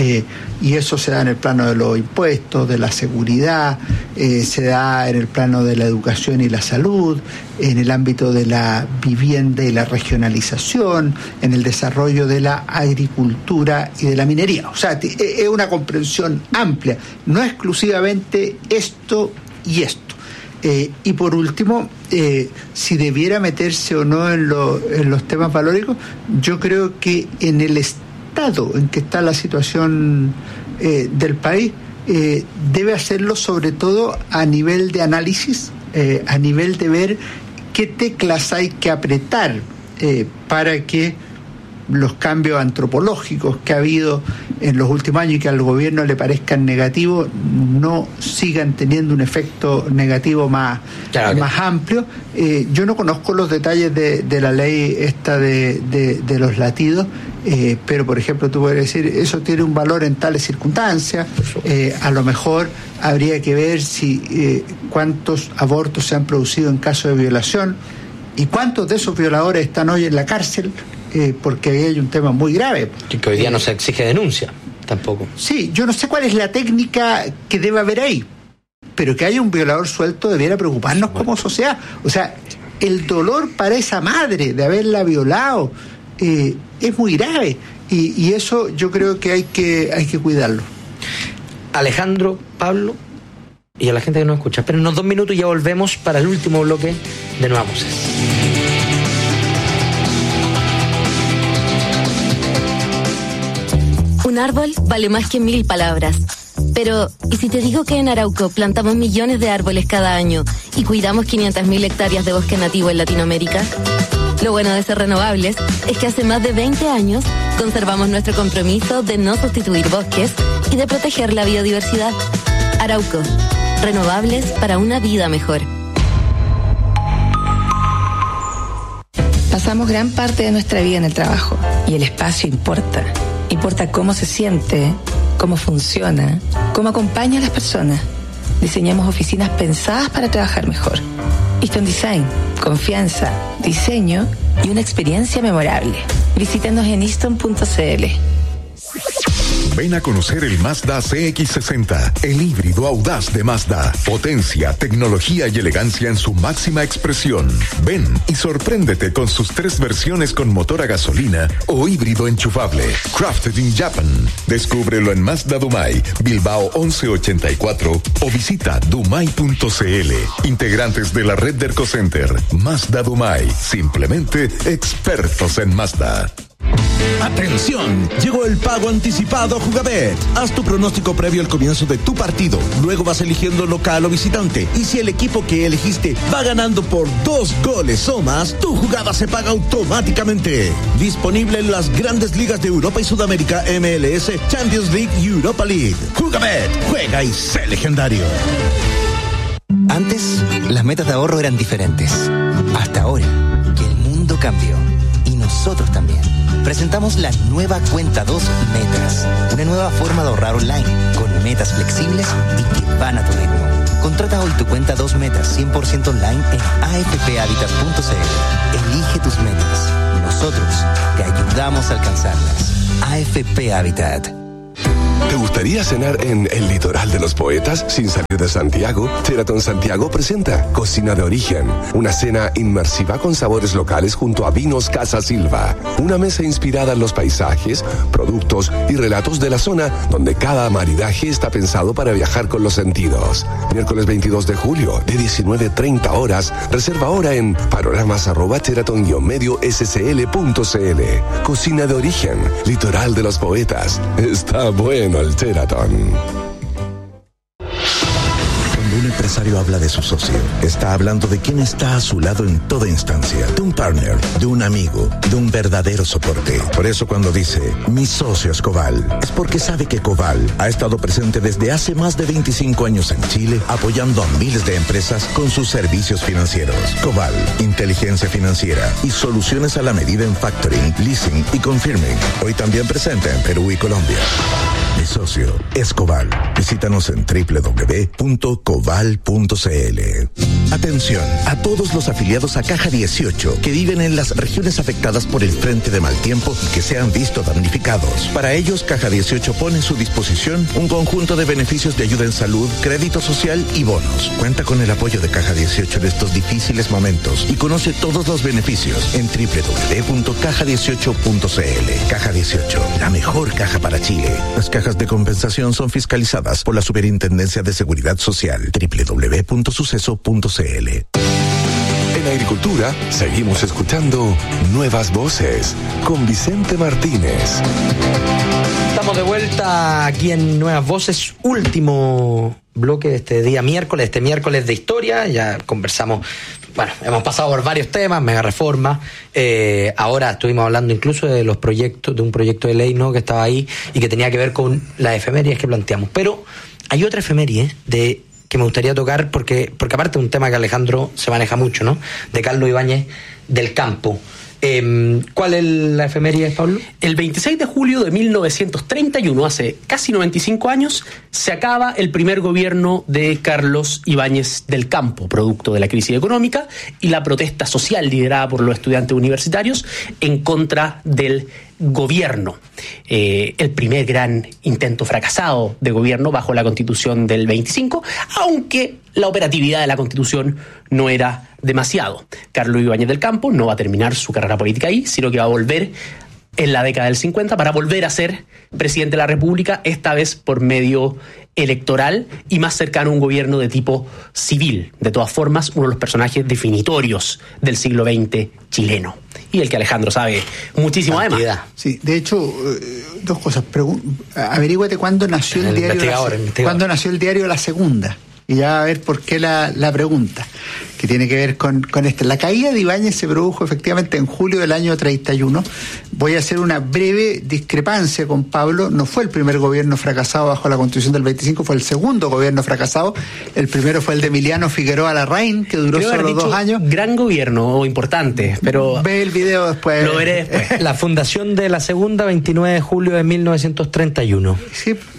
G: Y eso se da en el plano de los impuestos, de la seguridad, se da en el plano de la educación y la salud, en el ámbito de la vivienda y la regionalización, en el desarrollo de la agricultura y de la minería. O sea, es una comprensión amplia, no exclusivamente esto y esto. Y por último, si debiera meterse o no en los temas valóricos, yo creo que en el estado en que está la situación del país, debe hacerlo sobre todo a nivel de análisis, a nivel de ver qué teclas hay que apretar para que los cambios antropológicos que ha habido en los últimos años y que al gobierno le parezcan negativos no sigan teniendo un efecto negativo más amplio. Yo no conozco los detalles de la ley esta de los latidos, pero por ejemplo tú puedes decir eso tiene un valor en tales circunstancias. A lo mejor habría que ver si cuántos abortos se han producido en caso de violación y cuántos de esos violadores están hoy en la cárcel, porque ahí hay un tema muy grave.
F: Que hoy día no se exige denuncia tampoco.
G: Sí, yo no sé cuál es la técnica que debe haber ahí, pero que haya un violador suelto debiera preocuparnos como sociedad. O sea, el dolor para esa madre de haberla violado es muy grave y eso yo creo que hay que cuidarlo.
F: Alejandro, Pablo y a la gente que nos escucha, pero en unos 2 minutos ya volvemos para el último bloque de Nuevas Voces.
K: Un árbol vale más que 1000 palabras. Pero, ¿y si te digo que en Arauco plantamos millones de árboles cada año y cuidamos 500.000 hectáreas de bosque nativo en Latinoamérica? Lo bueno de ser renovables es que hace más de 20 años conservamos nuestro compromiso de no sustituir bosques y de proteger la biodiversidad. Arauco, renovables para una vida mejor.
M: Pasamos gran parte de nuestra vida en el trabajo y el espacio importa. Importa cómo se siente, cómo funciona, cómo acompaña a las personas. Diseñamos oficinas pensadas para trabajar mejor. Easton Design, confianza, diseño y una experiencia memorable. Visítenos en easton.cl.
N: Ven a conocer el Mazda CX-60, el híbrido audaz de Mazda. Potencia, tecnología y elegancia en su máxima expresión. Ven y sorpréndete con sus 3 versiones con motor a gasolina o híbrido enchufable. Crafted in Japan. Descúbrelo en Mazda Dumai, Bilbao 1184 o visita dumai.cl. Integrantes de la red de Ercocenter. Mazda Dumai. Simplemente expertos en Mazda.
O: ¡Atención! Llegó el pago anticipado Jugabet. Haz tu pronóstico previo al comienzo de tu partido. Luego vas eligiendo local o visitante. Y si el equipo que elegiste va ganando por 2 goles o más, tu jugada se paga automáticamente. Disponible en las grandes ligas de Europa y Sudamérica, MLS, Champions League y Europa League. Jugabet, juega y sé legendario.
P: Antes, las metas de ahorro eran diferentes. Hasta ahora, que el mundo cambió. Y nosotros también. Presentamos la nueva Cuenta 2 Metas. Una nueva forma de ahorrar online, con metas flexibles y que van a tu ritmo. Contrata hoy tu Cuenta 2 Metas 100% online en afphabitat.cl. Elige tus metas. Nosotros te ayudamos a alcanzarlas. AFP Habitat.
E: ¿Te gustaría cenar en el litoral de los poetas sin salir de Santiago? Sheraton Santiago presenta Cocina de Origen, una cena inmersiva con sabores locales junto a Vinos Casa Silva. Una mesa inspirada en los paisajes, productos y relatos de la zona, donde cada maridaje está pensado para viajar con los sentidos. Miércoles 22 de julio, de 19:30 horas. Reserva ahora en panoramas@sheraton-medio-scl.cl. Cocina de Origen, litoral de los poetas. Está bueno el Sheraton.
L: Cuando un empresario habla de su socio, está hablando de quien está a su lado en toda instancia, de un partner, de un amigo, de un verdadero soporte. Por eso cuando dice, mi socio es Coval, es porque sabe que Coval ha estado presente desde hace más de 25 años en Chile, apoyando a miles de empresas con sus servicios financieros. Coval, inteligencia financiera y soluciones a la medida en factoring, leasing y confirming. Hoy también presente en Perú y Colombia. Mi socio es Coval. Visítanos en www.coval.cl. Atención a todos los afiliados a Caja 18 que viven en las regiones afectadas por el frente de mal tiempo y que se han visto damnificados. Para ellos, Caja 18 pone a su disposición un conjunto de beneficios de ayuda en salud, crédito social y bonos. Cuenta con el apoyo de Caja 18 en estos difíciles momentos y conoce todos los beneficios en www.caja18.cl. Caja 18, la mejor caja para Chile. Las cajas de compensación son fiscalizadas por la Superintendencia de Seguridad Social. www.suceso.cl.
E: En Agricultura seguimos escuchando Nuevas Voces con Vicente Martínez.
F: Estamos de vuelta aquí en Nuevas Voces, último bloque de este día miércoles, de historia. Ya conversamos, bueno, hemos pasado por varios temas, mega reforma. Ahora estuvimos hablando incluso de los proyectos, de un proyecto de ley, ¿no?, que estaba ahí y que tenía que ver con las efemérides que planteamos. Pero hay otra efeméride que me gustaría tocar porque aparte es un tema que Alejandro se maneja mucho, ¿no?, de Carlos Ibáñez del Campo. ¿Cuál es la efeméride, Pablo?
H: El 26 de julio de 1931, hace casi 95 años, se acaba el primer gobierno de Carlos Ibáñez del Campo, producto de la crisis económica y la protesta social liderada por los estudiantes universitarios en contra del gobierno. El primer gran intento fracasado de gobierno bajo la Constitución del 25, aunque la operatividad de la Constitución no era demasiado. Carlos Ibáñez del Campo no va a terminar su carrera política ahí, sino que va a volver en la década del 50 para volver a ser presidente de la República, esta vez por medio electoral y más cercano a un gobierno de tipo civil. De todas formas, uno de los personajes definitorios del siglo XX chileno y el que Alejandro sabe muchísimo además.
G: Sí, de hecho, dos cosas. Averíguate cuándo nació el diario La Segunda. Y ya a ver por qué la pregunta, que tiene que ver con esto. La caída de Ibáñez se produjo efectivamente en julio del año 31. Voy a hacer una breve discrepancia con Pablo. No fue el primer gobierno fracasado bajo la Constitución del 25, fue el segundo gobierno fracasado. El primero fue el de Emiliano Figueroa Larraín, que duró solo 2 años.
H: Gran gobierno, importante, pero...
G: Ve el video después.
F: Lo veré después. La fundación de La Segunda, 29 de julio de 1931.
G: Sí,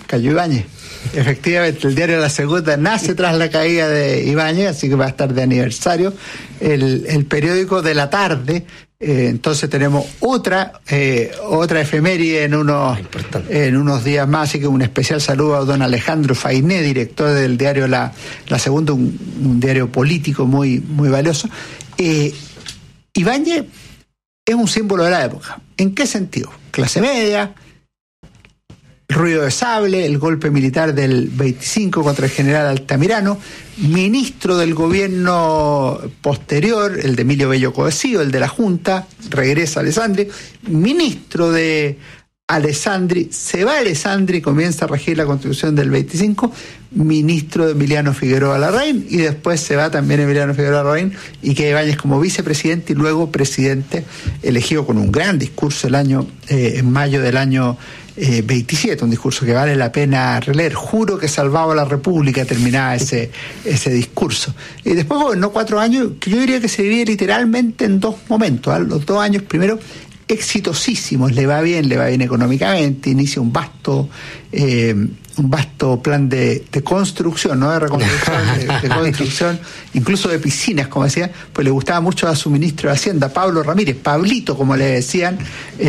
G: cayó Ibáñez. Efectivamente, el diario La Segunda nace tras la caída de Ibáñez, así que va a estar de aniversario. El periódico de la tarde, entonces tenemos otra efeméride en unos días más, así que un especial saludo a don Alejandro Fainé, director del diario La Segunda, un diario político muy, muy valioso. Ibáñez es un símbolo de la época. ¿En qué sentido? Clase media, ruido de sable, el golpe militar del 25 contra el general Altamirano, ministro del gobierno posterior, el de Emilio Bello Coesío, el de la Junta, regresa Alessandri, ministro de Alessandri, se va Alessandri, comienza a regir la Constitución del 25, ministro de Emiliano Figueroa Larraín, y después se va también Emiliano Figueroa Larraín y queda Ibáñez como vicepresidente y luego presidente, elegido con un gran discurso en mayo del año 27, un discurso que vale la pena releer. Juro que salvaba la República, terminaba ese discurso. Y después gobernó 4 años, que yo diría que se divide literalmente en 2 momentos. Los 2 años primero exitosísimos, le va bien económicamente, inicia un vasto plan de construcción, no de reconstrucción, de construcción, incluso de piscinas, como decía, pues le gustaba mucho a su ministro de Hacienda, Pablo Ramírez, Pablito, como le decían,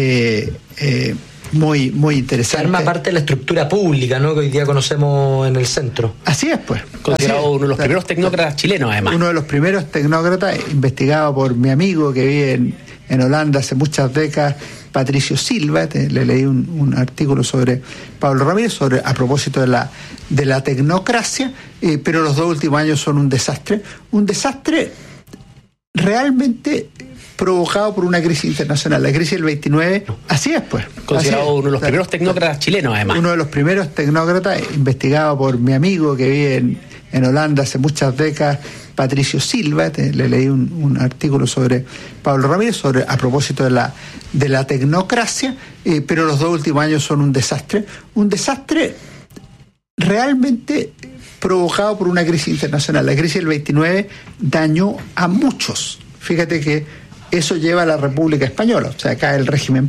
G: muy, muy interesante.
F: Arma parte de la estructura pública, ¿no?, que hoy día conocemos en el centro.
G: Así es, pues.
H: Considerado uno de los primeros tecnócratas chilenos, además.
G: Uno de los primeros tecnócratas, investigado por mi amigo que vive en Holanda hace muchas décadas, Patricio Silva. Le leí un artículo sobre Pablo Ramírez, a propósito de la tecnocracia, pero los 2 últimos años son un desastre realmente provocado por una crisis internacional, la crisis del 29, así es, pues.
H: Considerado uno de los primeros tecnócratas chilenos, además.
G: Uno de los primeros tecnócratas, investigado por mi amigo que vive en Holanda hace muchas décadas, Patricio Silva. Le leí un artículo sobre Pablo Ramírez, a propósito de la tecnocracia, pero los 2 últimos años son un desastre realmente provocado por una crisis internacional. La crisis del 29 dañó a muchos. Fíjate que eso lleva a la República Española, o sea, cae el régimen